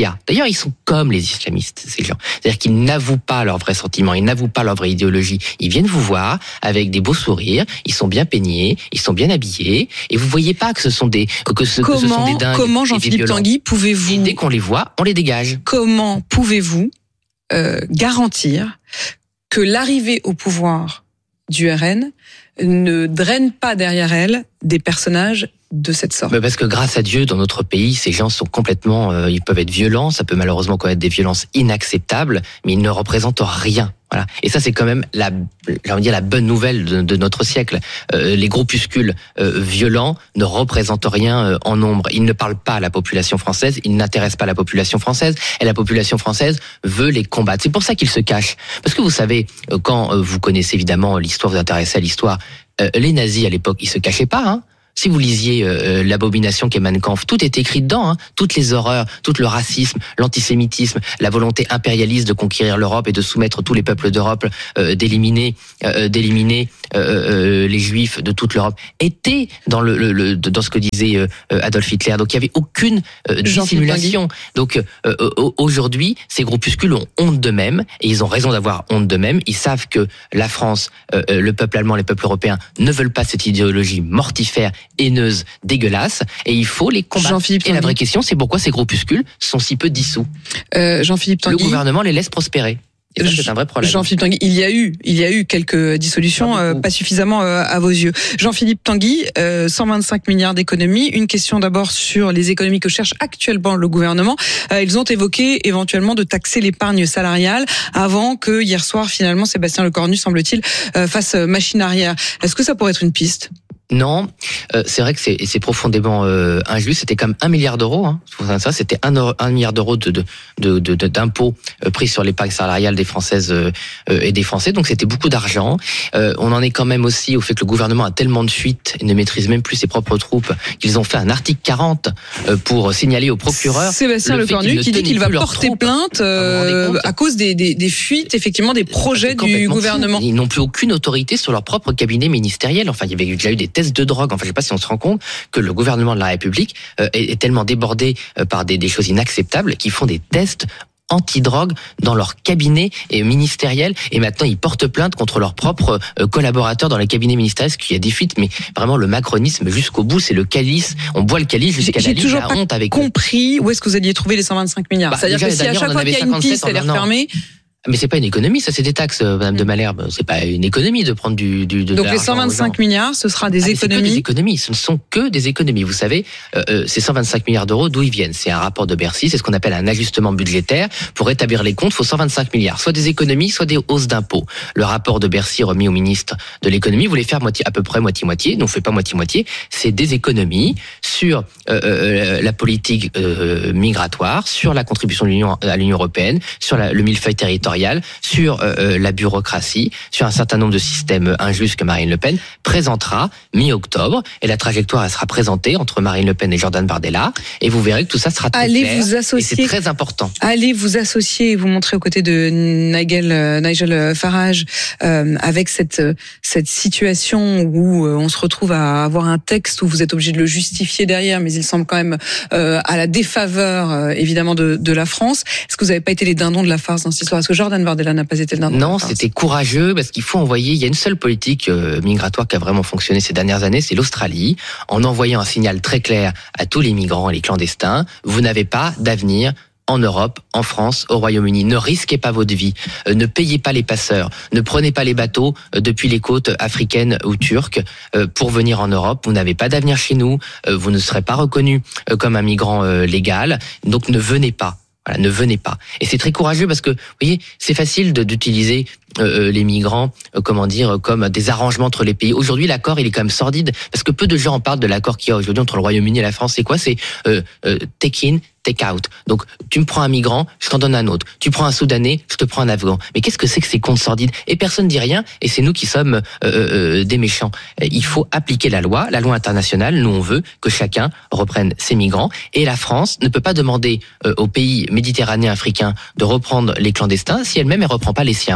qu'il y a. D'ailleurs, ils sont comme les islamistes, ces gens. C'est-à-dire qu'ils n'avouent pas leurs vrais sentiments, ils n'avouent pas leur vraie idéologie. Ils viennent vous voir avec des beaux sourires, ils sont bien peignés, ils sont bien habillés, et vous voyez pas que ce sont des que, que, ce, comment, que ce sont des dingues. Comment, Jean-Philippe Tanguy, pouvez-vous... Et dès qu'on les voit, on les dégage. Comment pouvez-vous euh, garantir que l'arrivée au pouvoir du R N ne draine pas derrière elle des personnages de cette sorte? Parce que grâce à Dieu, dans notre pays, ces gens sont complètement, euh, ils peuvent être violents, ça peut malheureusement connaître des violences inacceptables, mais ils ne représentent rien. Voilà. Et ça, c'est quand même la, j'ai envie de dire, la bonne nouvelle de, de notre siècle. Euh, les groupuscules euh, violents ne représentent rien euh, en nombre. Ils ne parlent pas à la population française, ils n'intéressent pas la population française, et la population française veut les combattre. C'est pour ça qu'ils se cachent. Parce que vous savez, euh, quand euh, vous connaissez évidemment l'histoire, vous vous intéressez à l'histoire, euh, les nazis à l'époque, ils se cachaient pas, hein. Si vous lisiez euh, l'abomination qu'est Mein Kampf, tout est écrit dedans, hein. Toutes les horreurs, tout le racisme, l'antisémitisme, la volonté impérialiste de conquérir l'Europe et de soumettre tous les peuples d'Europe, euh, d'éliminer, euh, d'éliminer euh, euh, les Juifs de toute l'Europe, était dans le, le, le dans ce que disait euh, Adolf Hitler. Donc il y avait aucune euh, dissimulation. Donc euh, aujourd'hui, ces groupuscules ont honte d'eux-mêmes et ils ont raison d'avoir honte d'eux-mêmes. Ils savent que la France, euh, le peuple allemand, les peuples européens ne veulent pas cette idéologie mortifère, haineuse, dégueulasse, et il faut les combattre. Jean-Philippe et la vraie question, c'est pourquoi ces groupuscules sont si peu dissous. Euh, Jean-Philippe Tanguy. Le gouvernement les laisse prospérer. Et ça, c'est un vrai problème. Jean-Philippe Tanguy, il y a eu, il y a eu quelques dissolutions, pas, euh, pas suffisamment euh, à vos yeux. Jean-Philippe Tanguy, euh, cent vingt-cinq milliards d'économies. Une question d'abord sur les économies que cherche actuellement le gouvernement. Euh, ils ont évoqué éventuellement de taxer l'épargne salariale avant que hier soir, finalement, Sébastien Lecornu, semble-t-il, euh, fasse machine arrière. Est-ce que ça pourrait être une piste ? Non, euh, c'est vrai que c'est, c'est profondément euh, injuste. C'était comme un milliard d'euros. Hein. Ça, c'était un, un milliard d'euros de, de, de, de d'impôts euh, pris sur l'épargne salariale des Françaises euh, et des Français. Donc c'était beaucoup d'argent. Euh, on en est quand même aussi au fait que le gouvernement a tellement de fuites et ne maîtrise même plus ses propres troupes qu'ils ont fait un article quarante euh, pour signaler au procureur. Sébastien Lecornu qui dit qu'il va porter plainte euh, à cause des, des, des fuites, effectivement, des projets du gouvernement. Fou. Ils n'ont plus aucune autorité sur leur propre cabinet ministériel. Enfin, il y avait déjà eu des tests de drogue. Enfin, je sais pas si on se rend compte que le gouvernement de la République euh, est, est tellement débordé euh, par des, des choses inacceptables qu'ils font des tests anti-drogue dans leur cabinet ministériel, et maintenant ils portent plainte contre leurs propres euh, collaborateurs dans les cabinets ministériels, parce qu'il y a des fuites, mais vraiment le macronisme jusqu'au bout, c'est le calice, on boit le calice jusqu'à j'ai, la lit, la honte avec eux. J'ai toujours pas compris où est-ce que vous alliez trouver les cent vingt-cinq milliards. Bah, c'est-à-dire que si à chaque fois qu'il y a une piste, elle est refermée. Mais c'est pas une économie, ça c'est des taxes, Madame de Malherbe. C'est pas une économie de prendre du, du de donc de les cent vingt-cinq milliards, ce sera des ah, économies. C'est que des économies. Ce ne sont que des économies. Vous savez, euh, ces cent vingt-cinq milliards d'euros, d'où ils viennent? C'est un rapport de Bercy. C'est ce qu'on appelle un ajustement budgétaire. Pour rétablir les comptes, il faut cent vingt-cinq milliards. Soit des économies, soit des hausses d'impôts. Le rapport de Bercy remis au ministre de l'économie voulait faire moitié, à peu près moitié-moitié. Non, on fait pas moitié-moitié. C'est des économies sur euh, euh, la politique euh, migratoire, sur la contribution de l'Union à l'Union européenne, sur la, le millefeuille territorial, sur Euh, la bureaucratie, sur un certain nombre de systèmes injustes que Marine Le Pen présentera mi-octobre, et la trajectoire elle sera présentée entre Marine Le Pen et Jordan Bardella, et vous verrez que tout ça sera très allez clair, vous associer, et c'est très important. Allez vous associer et vous montrer aux côtés de Nigel, Nigel Farage euh, avec cette cette situation où on se retrouve à avoir un texte où vous êtes obligé de le justifier derrière, mais il semble quand même euh, à la défaveur euh, évidemment de, de la France. Est-ce que vous n'avez pas été les dindons de la farce dans cette histoire? Est-ce que Jordan Bardella n'a pas été le dindon? Non, c'était courageux parce qu'il faut envoyer. Il y a une seule politique euh, migratoire qui a vraiment fonctionné ces dernières années, c'est l'Australie, en envoyant un signal très clair à tous les migrants et les clandestins. Vous n'avez pas d'avenir en Europe, en France, au Royaume-Uni. Ne risquez pas votre vie. Euh, ne payez pas les passeurs. Ne prenez pas les bateaux euh, depuis les côtes africaines ou turques euh, pour venir en Europe. Vous n'avez pas d'avenir chez nous. Euh, vous ne serez pas reconnu euh, comme un migrant euh, légal. Donc ne venez pas. Voilà, ne venez pas. Et c'est très courageux parce que, vous voyez, c'est facile de, d'utiliser euh, les migrants, euh, comment dire, comme des arrangements entre les pays. Aujourd'hui, l'accord, il est quand même sordide parce que peu de gens en parlent de l'accord qu'il y a aujourd'hui entre le Royaume-Uni et la France. C'est quoi? C'est euh, euh, take in, take out. Donc, tu me prends un migrant, je t'en donne un autre. Tu prends un Soudanais, je te prends un Afghan. Mais qu'est-ce que c'est que ces comptes sordides? Et personne dit rien, et c'est nous qui sommes euh, euh, des méchants. Il faut appliquer la loi, la loi internationale. Nous, on veut que chacun reprenne ses migrants. Et la France ne peut pas demander euh, aux pays méditerranéens, africains, de reprendre les clandestins si elle-même, elle reprend pas les siens. Voilà.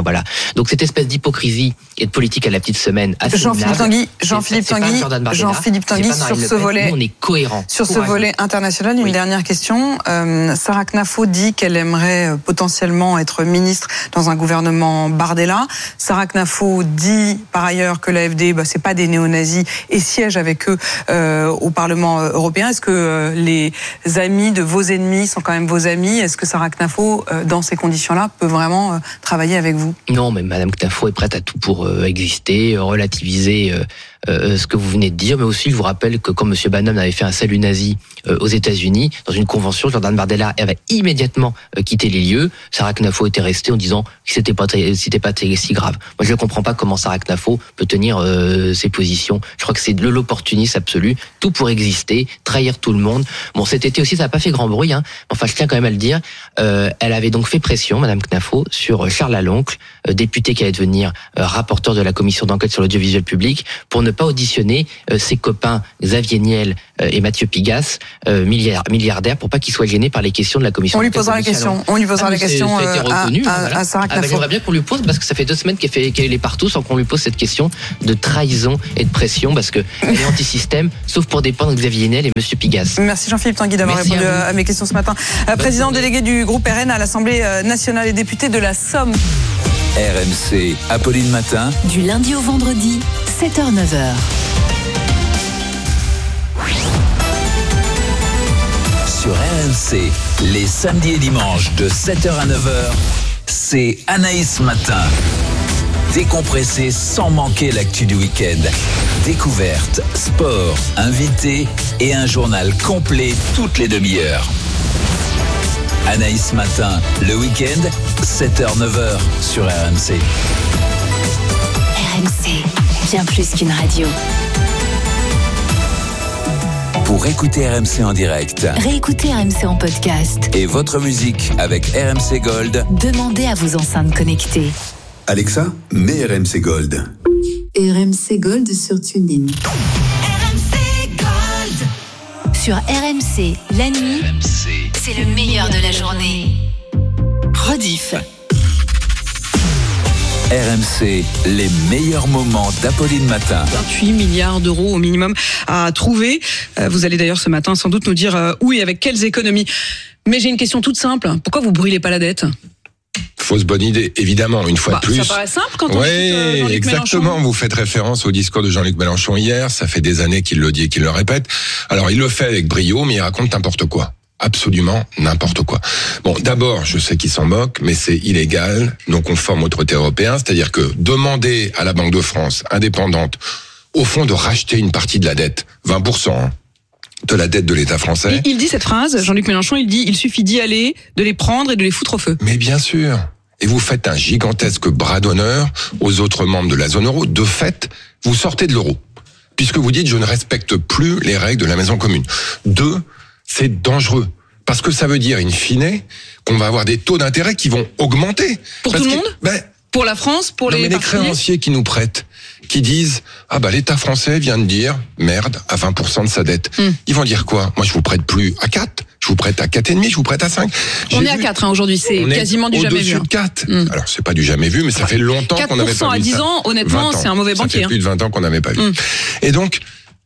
Donc cette espèce d'hypocrisie et de politique à la petite semaine assez Jean-Philippe Tanguy, Jean-Philippe Tanguy, Jean-Philippe Tanguy sur ce volet, nous, on est cohérent. Sur ce volet international, une oui. dernière question. Euh, Sarah Knafo dit qu'elle aimerait euh, potentiellement être ministre dans un gouvernement Bardella. Sarah Knafo dit par ailleurs que l'A F D, bah, c'est pas des néo-nazis et siège avec eux euh, au Parlement européen. Est-ce que euh, les amis de vos ennemis sont quand même vos amis? Est-ce que Sarah Knafo, euh, dans ces conditions-là, peut vraiment euh, travailler avec vous? Non, mais Madame Knafo est prête à tout pour euh, exister, relativiser euh, euh, ce que vous venez de dire, mais aussi je vous rappelle que quand Monsieur Bannon avait fait un salut nazi euh, aux États-Unis, dans une convention, Jordan Bardella avait immédiatement euh, quitté les lieux. Sarah Knafo était restée en disant que c'était pas très, c'était pas très, si grave. Moi, je ne comprends pas comment Sarah Knafo peut tenir euh, ses positions. Je crois que c'est de l'opportunisme absolu, tout pour exister, trahir tout le monde. Bon, cet été aussi, ça n'a pas fait grand bruit, hein. Enfin, je tiens quand même à le dire. Euh, elle avait donc fait pression, Madame Knafo, sur Charles Laloncle, euh, député qui allait devenir euh, rapporteur de la commission d'enquête sur l'audiovisuel public, pour ne pas auditionner euh, ses copains Xavier Niel euh, et Mathieu Pigasse, euh, milliard, milliardaires, pour pas qu'ils soient gênés par les questions de la commission. On lui posera la question. On lui posera ah, la question euh, reconnu, à, voilà. à, à Sarah Knafo. Ah, j'aimerais bien qu'on lui pose, parce que ça fait deux semaines qu'elle fait qu'elle est partout sans qu'on lui pose cette question de trahison et de pression, parce que elle est anti-système, sauf pour dépendre de Xavier Niel et Monsieur Pigasse. Merci Jean-Philippe Tanguy d'avoir Merci répondu à, à mes questions ce matin. Euh, président délégué du groupe R N à l'Assemblée nationale et député de la Somme. R M C, Apolline Matin. Du lundi au vendredi, sept heures neuf heures. Sur R M C, les samedis et dimanches de sept heures à neuf heures, c'est Anaïs Matin. Décompressé sans manquer l'actu du week-end. Découverte, sport, invité et un journal complet toutes les demi-heures. Anaïs Matin, le week-end, sept heures neuf heures sur R M C. R M C, bien plus qu'une radio. Pour écouter R M C en direct, réécoutez R M C en podcast et votre musique avec R M C Gold, demandez à vos enceintes connectées. Alexa, mets R M C Gold. R M C Gold sur TuneIn. R M C Gold. Sur R M C, la nuit, R M C. C'est le meilleur de la journée. Rediff. R M C, les meilleurs moments d'Apolline Matin. vingt-huit milliards d'euros au minimum à trouver. Vous allez d'ailleurs ce matin sans doute nous dire où et avec quelles économies. Mais j'ai une question toute simple. Pourquoi vous brûlez pas la dette ? Fausse bonne idée, évidemment, une fois bah, de plus. Ça paraît simple quand on oui, écoute euh, Jean-Luc exactement. Mélenchon. Vous faites référence au discours de Jean-Luc Mélenchon hier. Ça fait des années qu'il le dit et qu'il le répète. Alors, il le fait avec brio, mais il raconte n'importe quoi. Absolument n'importe quoi. Bon, d'abord, je sais qu'il s'en moque, mais c'est illégal, non conforme au traité européen. C'est-à-dire que demander à la Banque de France, indépendante, au fond, de racheter une partie de la dette, vingt pour cent, hein, de la dette de l'État français. Il, il dit cette phrase, Jean-Luc Mélenchon, il dit, il suffit d'y aller, de les prendre et de les foutre au feu. Mais bien sûr. Et vous faites un gigantesque bras d'honneur aux autres membres de la zone euro. De fait, vous sortez de l'euro. Puisque vous dites, je ne respecte plus les règles de la maison commune. Deux, c'est dangereux. Parce que ça veut dire, in fine, qu'on va avoir des taux d'intérêt qui vont augmenter. Pour Parce tout le que, monde ben, Pour la France Pour non, les mais les créanciers qui nous prêtent, qui disent, ah bah l'État français vient de dire, merde, à vingt pour cent de sa dette. Mm. Ils vont dire quoi? Moi, je vous prête plus à quatre, je vous prête à quatre virgule cinq, je vous prête à cinq. On J'ai est vu, à quatre hein, aujourd'hui, c'est quasiment du jamais vu. Au-dessus de quatre. Mm. Alors, c'est pas du jamais vu, mais ça fait longtemps qu'on n'avait pas vu ça. quatre pour cent à dix ans, honnêtement, c'est un mauvais banquier. Ça fait plus de vingt ans qu'on n'avait pas vu. Mm. Et donc,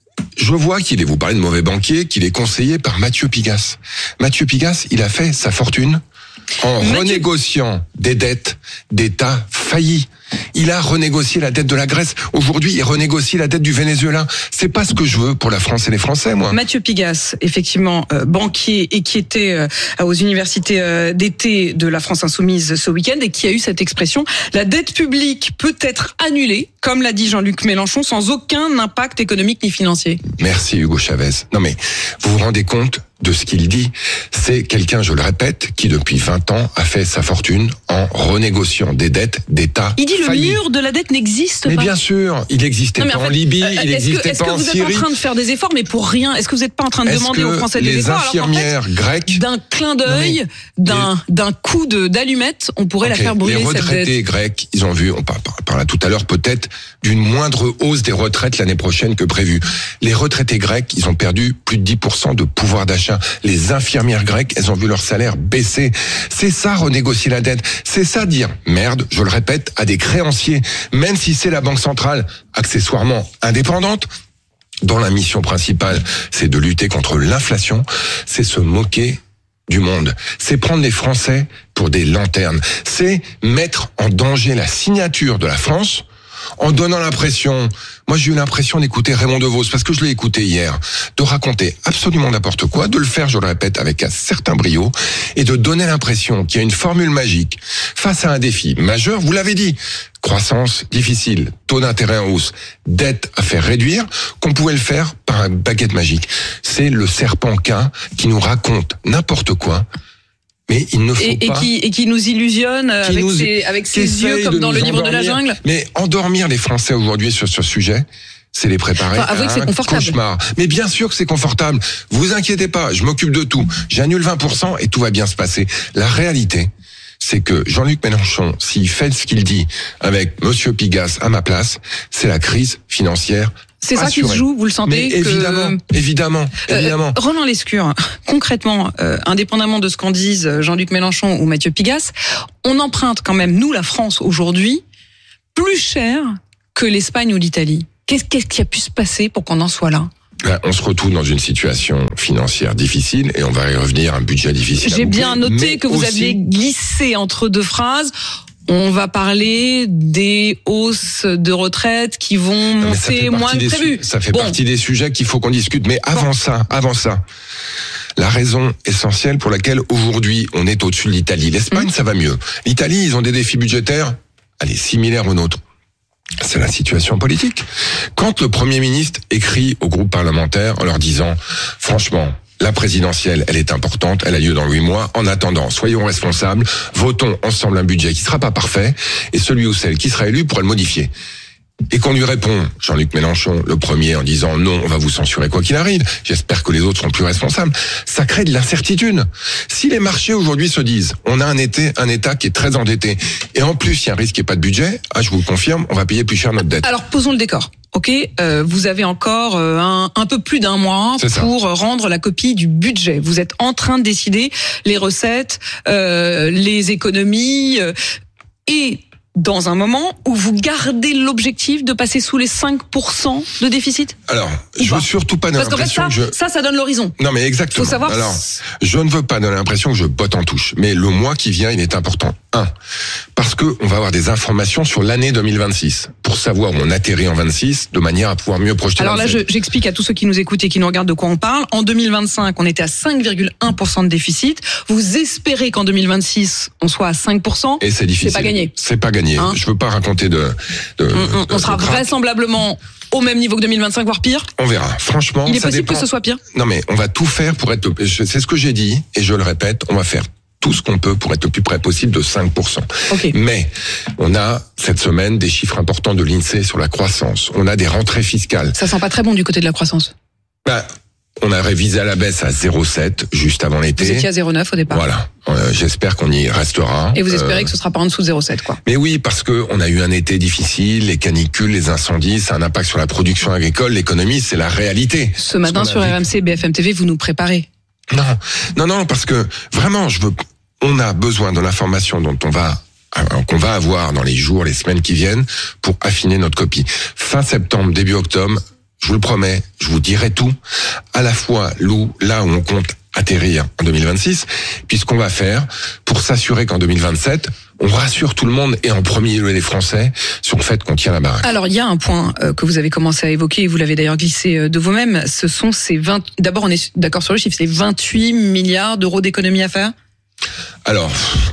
je vois qu'il est, vous parlez de mauvais banquier, qu'il est conseillé par Mathieu Pigasse. Mathieu Pigasse, il a fait sa fortune en Mathieu... renégociant des dettes d'États faillis. Il a renégocié la dette de la Grèce. Aujourd'hui, il renégocie la dette du Venezuela. C'est pas ce que je veux pour la France et les Français, moi. Mathieu Pigasse, effectivement, euh, banquier et qui était euh, aux universités euh, d'été de la France Insoumise ce week-end et qui a eu cette expression. La dette publique peut être annulée, comme l'a dit Jean-Luc Mélenchon, sans aucun impact économique ni financier. Merci Hugo Chavez. Non mais, vous vous rendez compte de ce qu'il dit? C'est quelqu'un, je le répète, qui depuis vingt ans a fait sa fortune en renégociant des dettes d'État. Il dit faillis. Le mur de la dette n'existe pas. Mais bien sûr, il n'existait pas en, fait, en Libye, euh, il n'existait pas en Syrie. Est-ce que vous êtes en train de faire des efforts, mais pour rien? Est-ce que vous n'êtes pas en train de est-ce demander aux Français des efforts? Les infirmières alors grecques, d'un clin d'œil, d'un les... d'un coup de d'allumette, on pourrait okay. la faire brûler. Les retraités grecs, ils ont vu, on parlait tout à l'heure peut-être d'une moindre hausse des retraites l'année prochaine que prévu. Les retraités grecs, ils ont perdu plus de dix pour cent de pouvoir d'achat. prochain. Les infirmières grecques, elles ont vu leur salaire baisser. C'est ça, renégocier la dette. C'est ça, dire merde, je le répète, à des créanciers, même si c'est la Banque centrale, accessoirement indépendante, dont la mission principale, c'est de lutter contre l'inflation, c'est se moquer du monde. C'est prendre les Français pour des lanternes. C'est mettre en danger la signature de la France en donnant l'impression, moi j'ai eu l'impression d'écouter Raymond DeVos, parce que je l'ai écouté hier, de raconter absolument n'importe quoi, de le faire, je le répète, avec un certain brio, et de donner l'impression qu'il y a une formule magique face à un défi majeur, vous l'avez dit, croissance difficile, taux d'intérêt en hausse, dette à faire réduire, qu'on pouvait le faire par un baguette magique. C'est le serpent Cain qui nous raconte n'importe quoi. Mais il ne faut et, pas... Et qui, et qui nous illusionne qui avec, nous, ses, avec ses yeux comme dans le livre de la jungle. Mais endormir les Français aujourd'hui sur ce sujet, c'est les préparer enfin, à un cauchemar. Mais bien sûr que c'est confortable. Vous inquiétez pas, je m'occupe de tout. J'annule vingt pour cent et tout va bien se passer. La réalité, c'est que Jean-Luc Mélenchon, s'il fait ce qu'il dit avec Monsieur Pigasse à ma place, c'est la crise financière. C'est ça assuré. qui se joue, vous le sentez? Mais évidemment, que... évidemment, évidemment. Euh, Roland Lescure, concrètement, euh, indépendamment de ce qu'en disent Jean-Luc Mélenchon ou Mathieu Pigasse, on emprunte quand même, nous, la France, aujourd'hui, plus cher que l'Espagne ou l'Italie. Qu'est-ce, qu'est-ce qui a pu se passer pour qu'on en soit là? Ben, on se retrouve dans une situation financière difficile et on va y revenir, un budget difficile. J'ai à bien boucler, noté que vous aussi... aviez glissé entre deux phrases. On va parler des hausses de retraite qui vont non, monter moins que prévu. Su- ça fait bon. partie des sujets qu'il faut qu'on discute. Mais avant bon. ça, avant ça, la raison essentielle pour laquelle aujourd'hui on est au-dessus de l'Italie. L'Espagne, mmh. ça va mieux. L'Italie, ils ont des défis budgétaires, allez, similaires aux nôtres. C'est la situation politique. Quand le Premier ministre écrit au groupe parlementaire en leur disant, franchement, la présidentielle, elle est importante, elle a lieu dans huit mois. En attendant, soyons responsables, votons ensemble un budget qui sera pas parfait, et celui ou celle qui sera élu pourra le modifier. Et qu'on lui répond, Jean-Luc Mélenchon, le premier, en disant non, on va vous censurer quoi qu'il arrive. J'espère que les autres seront plus responsables. Ça crée de l'incertitude. Si les marchés aujourd'hui se disent, on a un été, un État qui est très endetté, et en plus, il y a un risque qu'il n'y ait pas de budget, ah, je vous le confirme, on va payer plus cher notre dette. Alors, posons le décor. Ok, euh, vous avez encore euh, un, un peu plus d'un mois pour rendre la copie du budget. Vous êtes en train de décider les recettes, euh, les économies, euh, et dans un moment où vous gardez l'objectif de passer sous les cinq pour cent de déficit? Alors, je veux surtout pas donner l'impression que je... que je... ça, ça donne l'horizon. Non, mais exactement. Faut savoir... Alors, je ne veux pas donner l'impression que je botte en touche. Mais le mois qui vient, il est important. Un, parce que on va avoir des informations sur l'année deux mille vingt-six pour savoir où on atterrit en vingt-six de manière à pouvoir mieux projeter. Alors là, je, j'explique à tous ceux qui nous écoutent et qui nous regardent de quoi on parle. En deux mille vingt-cinq, on était à cinq virgule un pour cent de déficit. Vous espérez qu'en deux mille vingt-six, on soit à cinq pour cent. Et c'est difficile. C'est pas gagné. C'est pas gagné. Hein? Je veux pas raconter de... de, on, on, de on sera de vraisemblablement au même niveau que deux mille vingt-cinq, voire pire. On verra. Franchement, il est ça possible dépend. que ce soit pire. Non, mais on va tout faire pour être... C'est ce que j'ai dit, et je le répète, on va faire tout ce qu'on peut pour être le plus près possible de cinq pour cent. Okay. Mais on a cette semaine des chiffres importants de l'INSEE sur la croissance. On a des rentrées fiscales. Ça sent pas très bon du côté de la croissance. Bah, on a révisé à la baisse à zéro virgule sept juste avant l'été. Vous étiez à zéro virgule neuf au départ. Voilà. Euh, j'espère qu'on y restera. Et vous espérez euh, que ce sera pas en dessous de zéro virgule sept, quoi. Mais oui, parce que on a eu un été difficile, les canicules, les incendies, ça a un impact sur la production agricole, l'économie, c'est la réalité. Ce matin sur R M C, B F M T V, vous nous préparez. Non, non, non, parce que vraiment, je veux. On a besoin de l'information dont on va qu'on va avoir dans les jours, les semaines qui viennent pour affiner notre copie. Fin septembre, début octobre, je vous le promets, je vous dirai tout, à la fois là où on compte atterrir en deux mille vingt-six, puis ce qu'on va faire pour s'assurer qu'en deux mille vingt-sept, on rassure tout le monde et en premier lieu les Français sur le fait qu'on tient la baraque. Alors il y a un point euh, que vous avez commencé à évoquer et vous l'avez d'ailleurs glissé euh, de vous-même, ce sont ces vingt... D'abord on est d'accord sur le chiffre, c'est vingt-huit milliards d'euros d'économie à faire. Alors,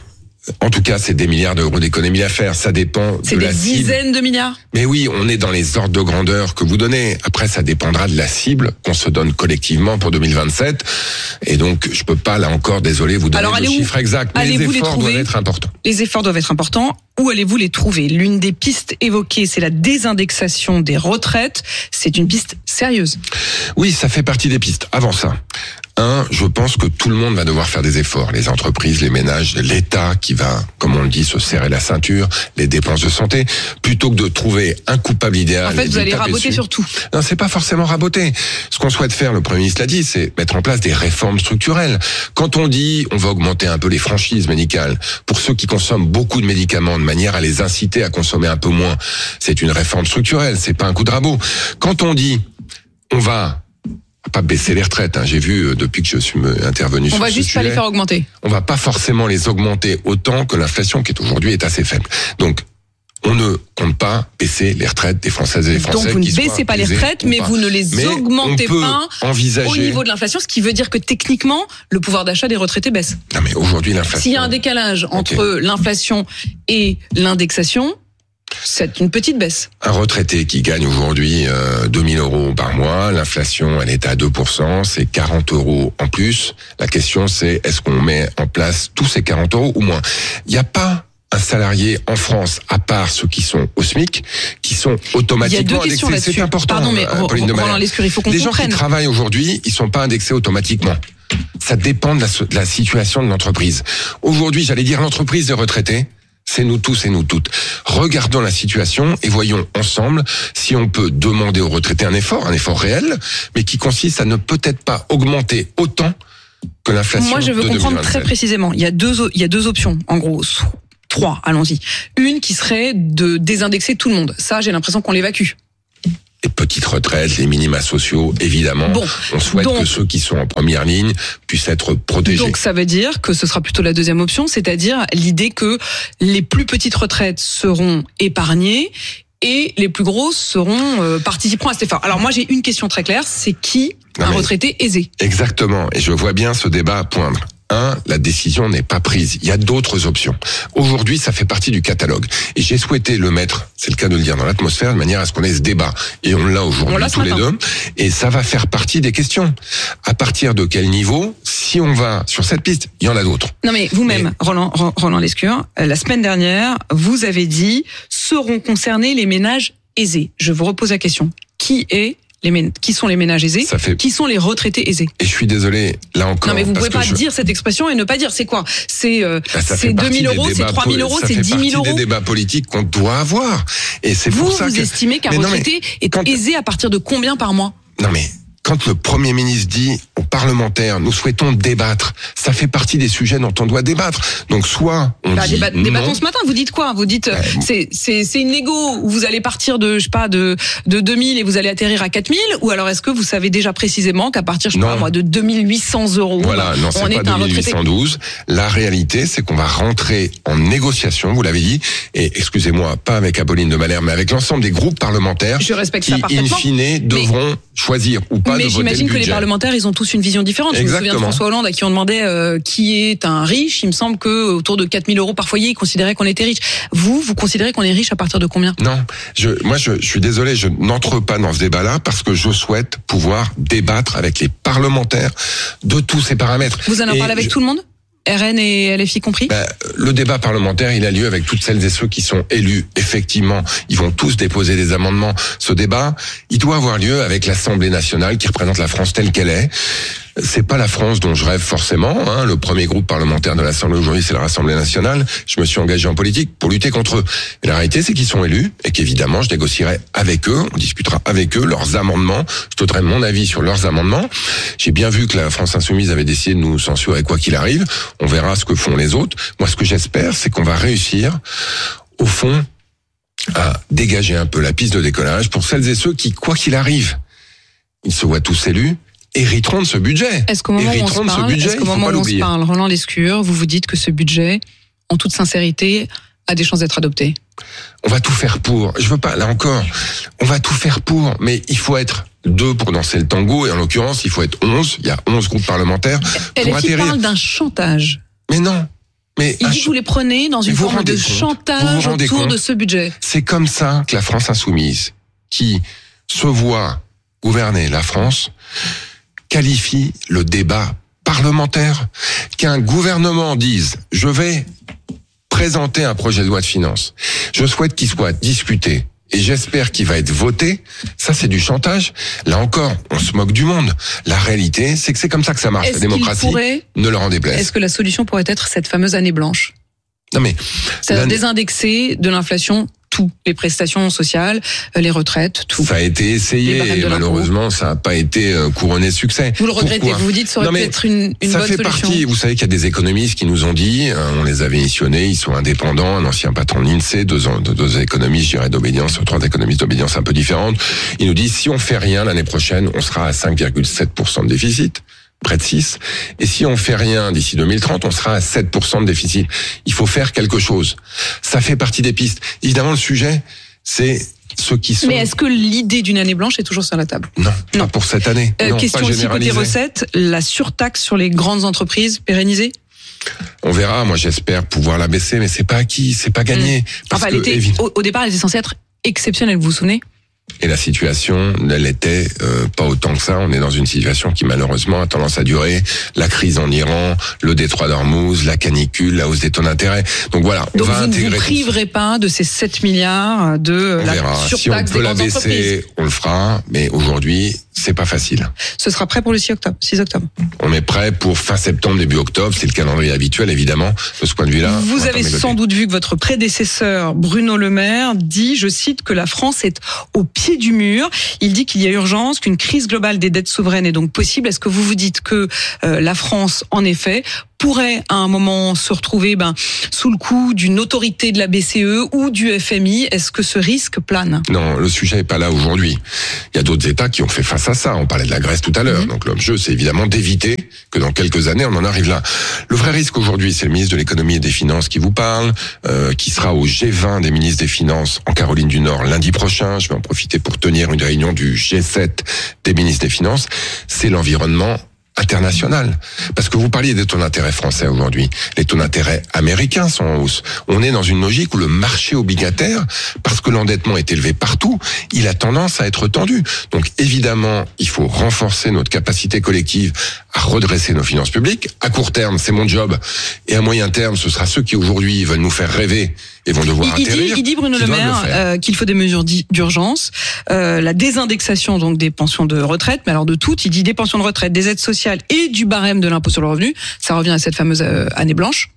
en tout cas, c'est des milliards d'euros d'économie à faire. Ça dépend c'est de la cible. C'est des dizaines de milliards. Mais oui, on est dans les ordres de grandeur que vous donnez. Après, ça dépendra de la cible qu'on se donne collectivement pour deux mille vingt-sept. Et donc, je peux pas, là encore, désolé, vous donner Alors, le chiffre exact. Mais les efforts doivent être importants. Les efforts doivent être importants. Où allez-vous les trouver? L'une des pistes évoquées, c'est la désindexation des retraites. C'est une piste sérieuse. Oui, ça fait partie des pistes. Avant ça, Un, je pense que tout le monde va devoir faire des efforts. Les entreprises, les ménages, l'État qui va, comme on le dit, se serrer la ceinture, les dépenses de santé, plutôt que de trouver un coupable idéal. En fait, vous allez raboter sur tout. Non, c'est pas forcément raboter. Ce qu'on souhaite faire, le Premier ministre l'a dit, c'est mettre en place des réformes structurelles. Quand on dit, on va augmenter un peu les franchises médicales pour ceux qui consomment beaucoup de médicaments de manière à les inciter à consommer un peu moins, c'est une réforme structurelle, c'est pas un coup de rabot. Quand on dit, on va pas baisser les retraites, hein. J'ai vu euh, depuis que je suis intervenu on sur ce sujet. On va juste pas les faire augmenter. On va pas forcément les augmenter autant que l'inflation qui est aujourd'hui est assez faible. Donc on ne compte pas baisser les retraites des Françaises et des Français. Donc vous ne baissez pas les retraites, mais vous ne les mais augmentez pas envisager... au niveau de l'inflation, ce qui veut dire que techniquement, le pouvoir d'achat des retraités baisse. Non mais aujourd'hui l'inflation... S'il y a un décalage entre okay. l'inflation et l'indexation, c'est une petite baisse. Un retraité qui gagne aujourd'hui euh, deux mille euros par mois, l'inflation elle est à deux pour cent, c'est quarante euros en plus. La question c'est, est-ce qu'on met en place tous ces quarante euros ou moins? Il n'y a pas un salarié en France, à part ceux qui sont au SMIC, qui sont automatiquement indexés. C'est important. Pardon, mais Roland Lescure, il faut qu'on comprenne. Les gens qui travaillent aujourd'hui, ils sont pas indexés automatiquement. Ça dépend de la, de la situation de l'entreprise. Aujourd'hui, j'allais dire l'entreprise des retraités, c'est nous tous et nous toutes. Regardons la situation et voyons ensemble si on peut demander aux retraités un effort, un effort réel, mais qui consiste à ne peut-être pas augmenter autant que l'inflation. Moi, je veux de comprendre très précisément. Il y a deux, il y a deux options, en gros. Trois, allons-y. Une qui serait de désindexer tout le monde. Ça, j'ai l'impression qu'on l'évacue. Les petites retraites, les minima sociaux, évidemment. Bon, on souhaite donc, que ceux qui sont en première ligne puissent être protégés. Donc ça veut dire que ce sera plutôt la deuxième option, c'est-à-dire l'idée que les plus petites retraites seront épargnées et les plus grosses seront euh, participeront à cet effort. Alors moi j'ai une question très claire, c'est qui non, un retraité aisé? Exactement, et je vois bien ce débat poindre. Un, la décision n'est pas prise. Il y a d'autres options. Aujourd'hui, ça fait partie du catalogue. Et j'ai souhaité le mettre, c'est le cas de le dire, dans l'atmosphère, de manière à ce qu'on ait ce débat. Et on l'a aujourd'hui tous les deux. Et ça va faire partie des questions. À partir de quel niveau, si on va sur cette piste, il y en a d'autres. Non mais vous-même, mais... Roland, Roland Lescure, la semaine dernière, vous avez dit, seront concernés les ménages aisés. Je vous repose la question. Qui est Les mén- qui sont les ménages aisés, fait... qui sont les retraités aisés. Et je suis désolé, là encore. Non mais vous ne pouvez pas je... dire cette expression et ne pas dire c'est quoi. C'est euh, bah, c'est deux mille euros, c'est trois mille euros, c'est dix mille euros. C'est des débats politiques qu'on doit avoir. Et c'est vous, pour ça vous que... estimez qu'un mais retraité mais, est quand... aisé à partir de combien par mois? Non mais quand le Premier ministre dit aux parlementaires, nous souhaitons débattre, ça fait partie des sujets dont on doit débattre. Donc soit on bah, dit débat, non. Débattons ce matin. Vous dites quoi? Vous dites bah, c'est c'est c'est une négo où vous allez partir de je sais pas de de deux mille et vous allez atterrir à quatre mille, ou alors est-ce que vous savez déjà précisément qu'à partir je sais pas moi de deux mille huit cents euros voilà, non, c'est on pas est un deux mille huit cent douze. La réalité, c'est qu'on va rentrer en négociation, vous l'avez dit, et excusez-moi, pas avec Apolline de Malherbe, mais avec l'ensemble des groupes parlementaires je respecte qui, ça parfaitement, in fine, devront mais, choisir ou pas de voter le budget. Mais j'imagine que les parlementaires, ils ont tous une vision différente. Je Exactement. me souviens de François Hollande à qui on demandait euh, qui est un riche. Il me semble que autour de quatre mille euros par foyer, il considérait qu'on était riche. Vous, vous considérez qu'on est riche à partir de combien? Non, je, moi, je, je suis désolé, je n'entre pas dans ce débat-là parce que je souhaite pouvoir débattre avec les parlementaires de tous ces paramètres. Vous en avez parlé avec je... tout le monde? R N et L F I compris? Ben, le débat parlementaire, il a lieu avec toutes celles et ceux qui sont élus. Effectivement, ils vont tous déposer des amendements. Ce débat, il doit avoir lieu avec l'Assemblée nationale qui représente la France telle qu'elle est. C'est pas la France dont je rêve forcément. Hein. Le premier groupe parlementaire de l'Assemblée aujourd'hui, c'est la Rassemblée nationale. Je me suis engagé en politique pour lutter contre eux. Et la réalité, c'est qu'ils sont élus et qu'évidemment, je négocierai avec eux. On discutera avec eux leurs amendements. Je donnerai mon avis sur leurs amendements. J'ai bien vu que la France Insoumise avait décidé de nous censurer quoi qu'il arrive. On verra ce que font les autres. Moi, ce que j'espère, c'est qu'on va réussir, au fond, à dégager un peu la piste de décollage pour celles et ceux qui, quoi qu'il arrive, ils se voient tous élus, hériteront de ce budget. Est-ce qu'au moment où on se parle, est-ce qu'au moment où on se parle, Roland Lescure, vous vous dites que ce budget, en toute sincérité, a des chances d'être adopté? On va tout faire pour. Je veux pas, là encore, on va tout faire pour, mais il faut être deux pour danser le tango, et en l'occurrence, il faut être onze. Il y a onze groupes parlementaires Elle pour atterrir. Elle parle d'un chantage. Mais non. Mais il dit que vous les prenez dans une forme de compte, chantage autour compte, de ce budget. C'est comme ça que la France insoumise, qui se voit gouverner la France, qualifie le débat parlementaire. Qu'un gouvernement dise « je vais présenter un projet de loi de finances, je souhaite qu'il soit discuté Et j'espère qu'il va être voté. Ça, c'est du chantage. Là encore, on se moque du monde. La réalité, c'est que c'est comme ça que ça marche. Est-ce la démocratie, pourrait... ne leur en déplaise. Est-ce que la solution pourrait être cette fameuse année blanche ? Non mais, c'est-à-dire désindexer de l'inflation tout, les prestations sociales, les retraites, tout. Ça a été essayé et malheureusement ça n'a pas été couronné de succès. Vous le regrettez, Pourquoi ? vous vous dites ça aurait peut-être une, une ça bonne fait solution. Partie, vous savez qu'il y a des économistes qui nous ont dit, on les avait missionnés, ils sont indépendants, un ancien patron de l'INSEE, deux, deux économistes, je dirais d'obédience, trois économistes d'obédience un peu différentes. Ils nous disent si on fait rien l'année prochaine, on sera à cinq virgule sept pour cent de déficit. Près de six. Et si on fait rien d'ici deux mille trente, on sera à sept pour cent de déficit. Il faut faire quelque chose. Ça fait partie des pistes. Évidemment, le sujet, c'est ceux qui sont... Mais est-ce que l'idée d'une année blanche est toujours sur la table ? Non, non. Pas pour cette année. Euh, non, question pas aussi côté recettes, la surtaxe sur les grandes entreprises pérennisée ? On verra. Moi, j'espère pouvoir la baisser, mais c'est pas acquis, c'est pas gagné. Mmh. Parce enfin, que, elle était, au, au départ, elle était censée être exceptionnelle, vous vous souvenez ? Et la situation, elle était euh, pas autant que ça. On est dans une situation qui malheureusement a tendance à durer. La crise en Iran, le détroit d'Ormuz, la canicule, la hausse des taux d'intérêt. Donc voilà, on Donc va vous intégrer. Donc vous ne vous priverez pas de ces sept milliards de on la verra. surtaxe Si on peut des la grandes baisser, entreprises. on le fera. Mais aujourd'hui, c'est pas facile. Ce sera prêt pour le six octobre. six octobre. On est prêt pour fin septembre, début octobre. C'est le calendrier habituel, évidemment. De ce point de vue-là. Vous avez sans doute vu que votre prédécesseur, Bruno Le Maire, dit, je cite, que la France est au pied du mur. Il dit qu'il y a urgence, qu'une crise globale des dettes souveraines est donc possible. Est-ce que vous vous dites que euh, la France, en effet, pourrait à un moment se retrouver ben, sous le coup d'une autorité de la B C E ou du F M I ? Est-ce que ce risque plane ? Non, le sujet n'est pas là aujourd'hui. Il y a d'autres États qui ont fait face à ça. On parlait de la Grèce tout à l'heure. Mmh. Donc l'objet, c'est évidemment d'éviter que dans quelques années, on en arrive là. Le vrai risque aujourd'hui, c'est le ministre de l'économie et des finances qui vous parle, euh, qui sera au G vingt des ministres des finances en Caroline du Nord lundi prochain. Je vais en profiter pour tenir une réunion du G sept des ministres des finances. C'est l'environnement international. Parce que vous parliez des taux d'intérêt français aujourd'hui. Les taux d'intérêt américains sont en hausse. On est dans une logique où le marché obligataire, parce que l'endettement est élevé partout, il a tendance à être tendu. Donc évidemment, il faut renforcer notre capacité collective à redresser nos finances publiques. À court terme, c'est mon job. Et à moyen terme, ce sera ceux qui aujourd'hui veulent nous faire rêver et vont devoir il, atterrir. Il dit, il dit Bruno Le Maire euh, qu'il faut des mesures d'urgence, euh, la désindexation donc des pensions de retraite, mais alors de toutes, il dit des pensions de retraite, des aides sociales et du barème de l'impôt sur le revenu. Ça revient à cette fameuse euh, année blanche.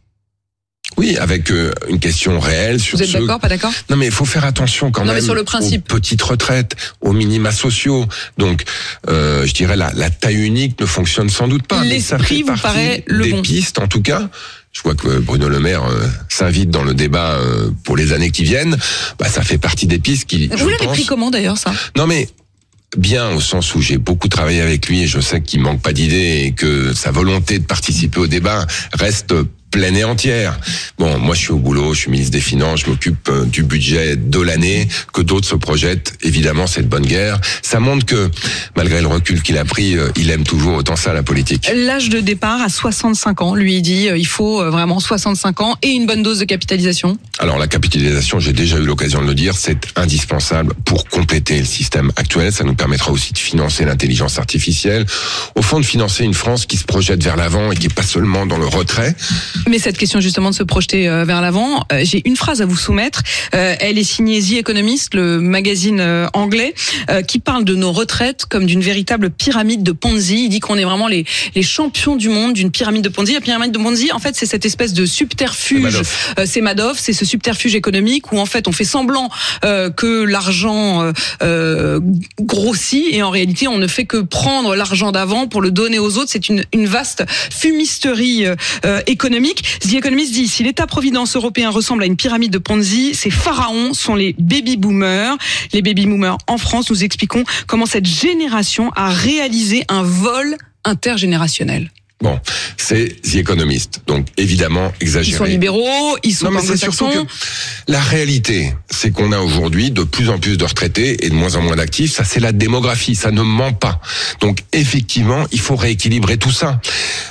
Oui, avec euh, une question réelle sur Vous êtes ceux... d'accord, pas d'accord ? Non, mais il faut faire attention quand non, même mais sur le principe. aux petites retraites, aux minima sociaux. Donc, euh, je dirais la, la taille unique ne fonctionne sans doute pas. L'esprit vous paraît le des bon. pistes, en tout cas. Je vois que Bruno Le Maire euh, s'invite dans le débat euh, pour les années qui viennent. Bah, ça fait partie des pistes qui. Vous l'avez pense... pris comment d'ailleurs ça ? Non, mais bien au sens où j'ai beaucoup travaillé avec lui et je sais qu'il manque pas d'idées et que sa volonté de participer au débat reste pleine et entière. Bon, moi je suis au boulot, je suis ministre des Finances, je m'occupe du budget de l'année, que d'autres se projettent, évidemment c'est de bonne guerre. Ça montre que, malgré le recul qu'il a pris, il aime toujours autant ça, la politique. L'âge de départ à soixante-cinq ans, lui il dit, il faut vraiment soixante-cinq ans et une bonne dose de capitalisation. Alors la capitalisation, j'ai déjà eu l'occasion de le dire, c'est indispensable pour compléter le système actuel. Ça nous permettra aussi de financer l'intelligence artificielle. Au fond, de financer une France qui se projette vers l'avant et qui est pas seulement dans le retrait. Mais cette question justement de se projeter vers l'avant, euh, j'ai une phrase à vous soumettre. Euh, elle est signée The Economist, le magazine euh, anglais, euh, qui parle de nos retraites comme d'une véritable pyramide de Ponzi. Il dit qu'on est vraiment les, les champions du monde d'une pyramide de Ponzi. La pyramide de Ponzi, en fait, c'est cette espèce de subterfuge. Madoff. Euh, c'est Madoff, c'est ce subterfuge économique où en fait on fait semblant euh, que l'argent euh, euh, grossit et en réalité on ne fait que prendre l'argent d'avant pour le donner aux autres. C'est une, une vaste fumisterie euh, économique. The Economist dit, si l'État-providence européen ressemble à une pyramide de Ponzi, ces pharaons sont les baby-boomers. Les baby-boomers en France, nous expliquons comment cette génération a réalisé un vol intergénérationnel. Bon, c'est The Economist, donc évidemment exagéré. Ils sont libéraux, ils sont non, mais c'est surtout que la réalité, c'est qu'on a aujourd'hui de plus en plus de retraités et de moins en moins d'actifs. Ça, c'est la démographie, ça ne ment pas. Donc effectivement, il faut rééquilibrer tout ça.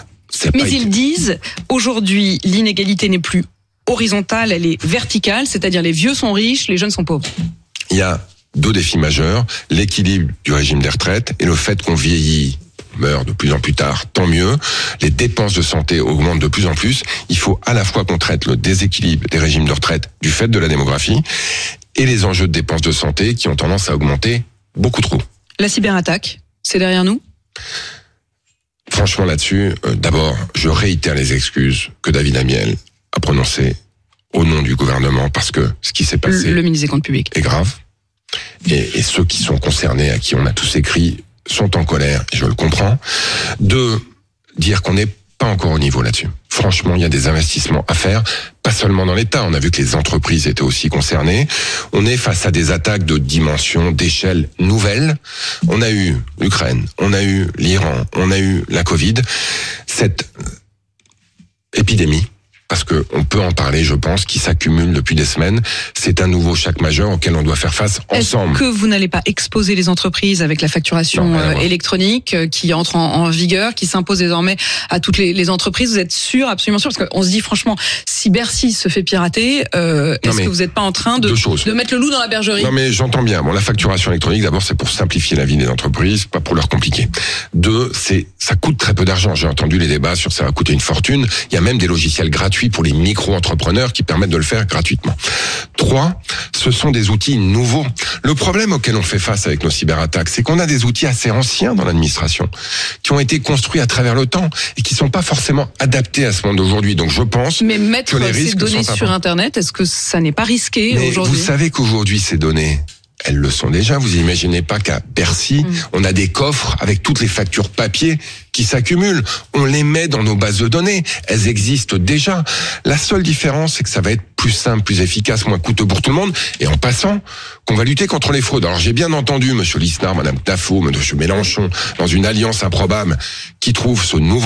Mais ils disent, aujourd'hui, l'inégalité n'est plus horizontale, elle est verticale, c'est-à-dire les vieux sont riches, les jeunes sont pauvres. Il y a deux défis majeurs, l'équilibre du régime des retraites et le fait qu'on vieillit, meurt de plus en plus tard, tant mieux. Les dépenses de santé augmentent de plus en plus. Il faut à la fois qu'on traite le déséquilibre des régimes de retraite du fait de la démographie et les enjeux de dépenses de santé qui ont tendance à augmenter beaucoup trop. La cyberattaque, c'est derrière nous ? Franchement, là-dessus, euh, d'abord, je réitère les excuses que David Amiel a prononcées au nom du gouvernement, parce que ce qui s'est passé... Le, le ministre des Comptes publics. ...est grave. Et, et ceux qui sont concernés, à qui on a tous écrit, sont en colère, et je le comprends. Deux, dire qu'on n'est pas encore au niveau là-dessus. Franchement, il y a des investissements à faire, pas seulement dans l'État. On a vu que les entreprises étaient aussi concernées. On est face à des attaques de dimension, d'échelle nouvelle. On a eu l'Ukraine, on a eu l'Iran, on a eu la Covid. Cette épidémie, parce que on peut en parler, je pense, qui s'accumule depuis des semaines. C'est un nouveau choc majeur auquel on doit faire face ensemble. Est-ce que vous n'allez pas exposer les entreprises avec la facturation non, euh, électronique euh, qui entre en, en vigueur, qui s'impose désormais à toutes les, les entreprises ? Vous êtes sûr, absolument sûr ? Parce qu'on se dit franchement, si Bercy se fait pirater, euh, est-ce que vous n'êtes pas en train de, de mettre le loup dans la bergerie ? Non mais j'entends bien. Bon, la facturation électronique, d'abord, c'est pour simplifier la vie des entreprises, pas pour leur compliquer. Deux, c'est ça coûte très peu d'argent. J'ai entendu les débats sur ça va coûter une fortune. Il y a même des logiciels gratuits pour les micro-entrepreneurs qui permettent de le faire gratuitement. Trois, ce sont des outils nouveaux. Le problème auquel on fait face avec nos cyberattaques, c'est qu'on a des outils assez anciens dans l'administration, qui ont été construits à travers le temps et qui sont pas forcément adaptés à ce monde d'aujourd'hui. Donc je pense Mais mettre que les ces risques données sont sur Internet, est-ce que ça n'est pas risqué Mais aujourd'hui ? vous savez qu'aujourd'hui, ces données, elles le sont déjà. Vous imaginez pas qu'à Bercy, mmh. on a des coffres avec toutes les factures papier qui s'accumulent. On les met dans nos bases de données. Elles existent déjà. La seule différence, c'est que ça va être plus simple, plus efficace, moins coûteux pour tout le monde. Et en passant, qu'on va lutter contre les fraudes. Alors j'ai bien entendu Monsieur Lisnard, Madame Tafo, Monsieur Mélenchon, dans une alliance improbable, qui trouve ce nouveau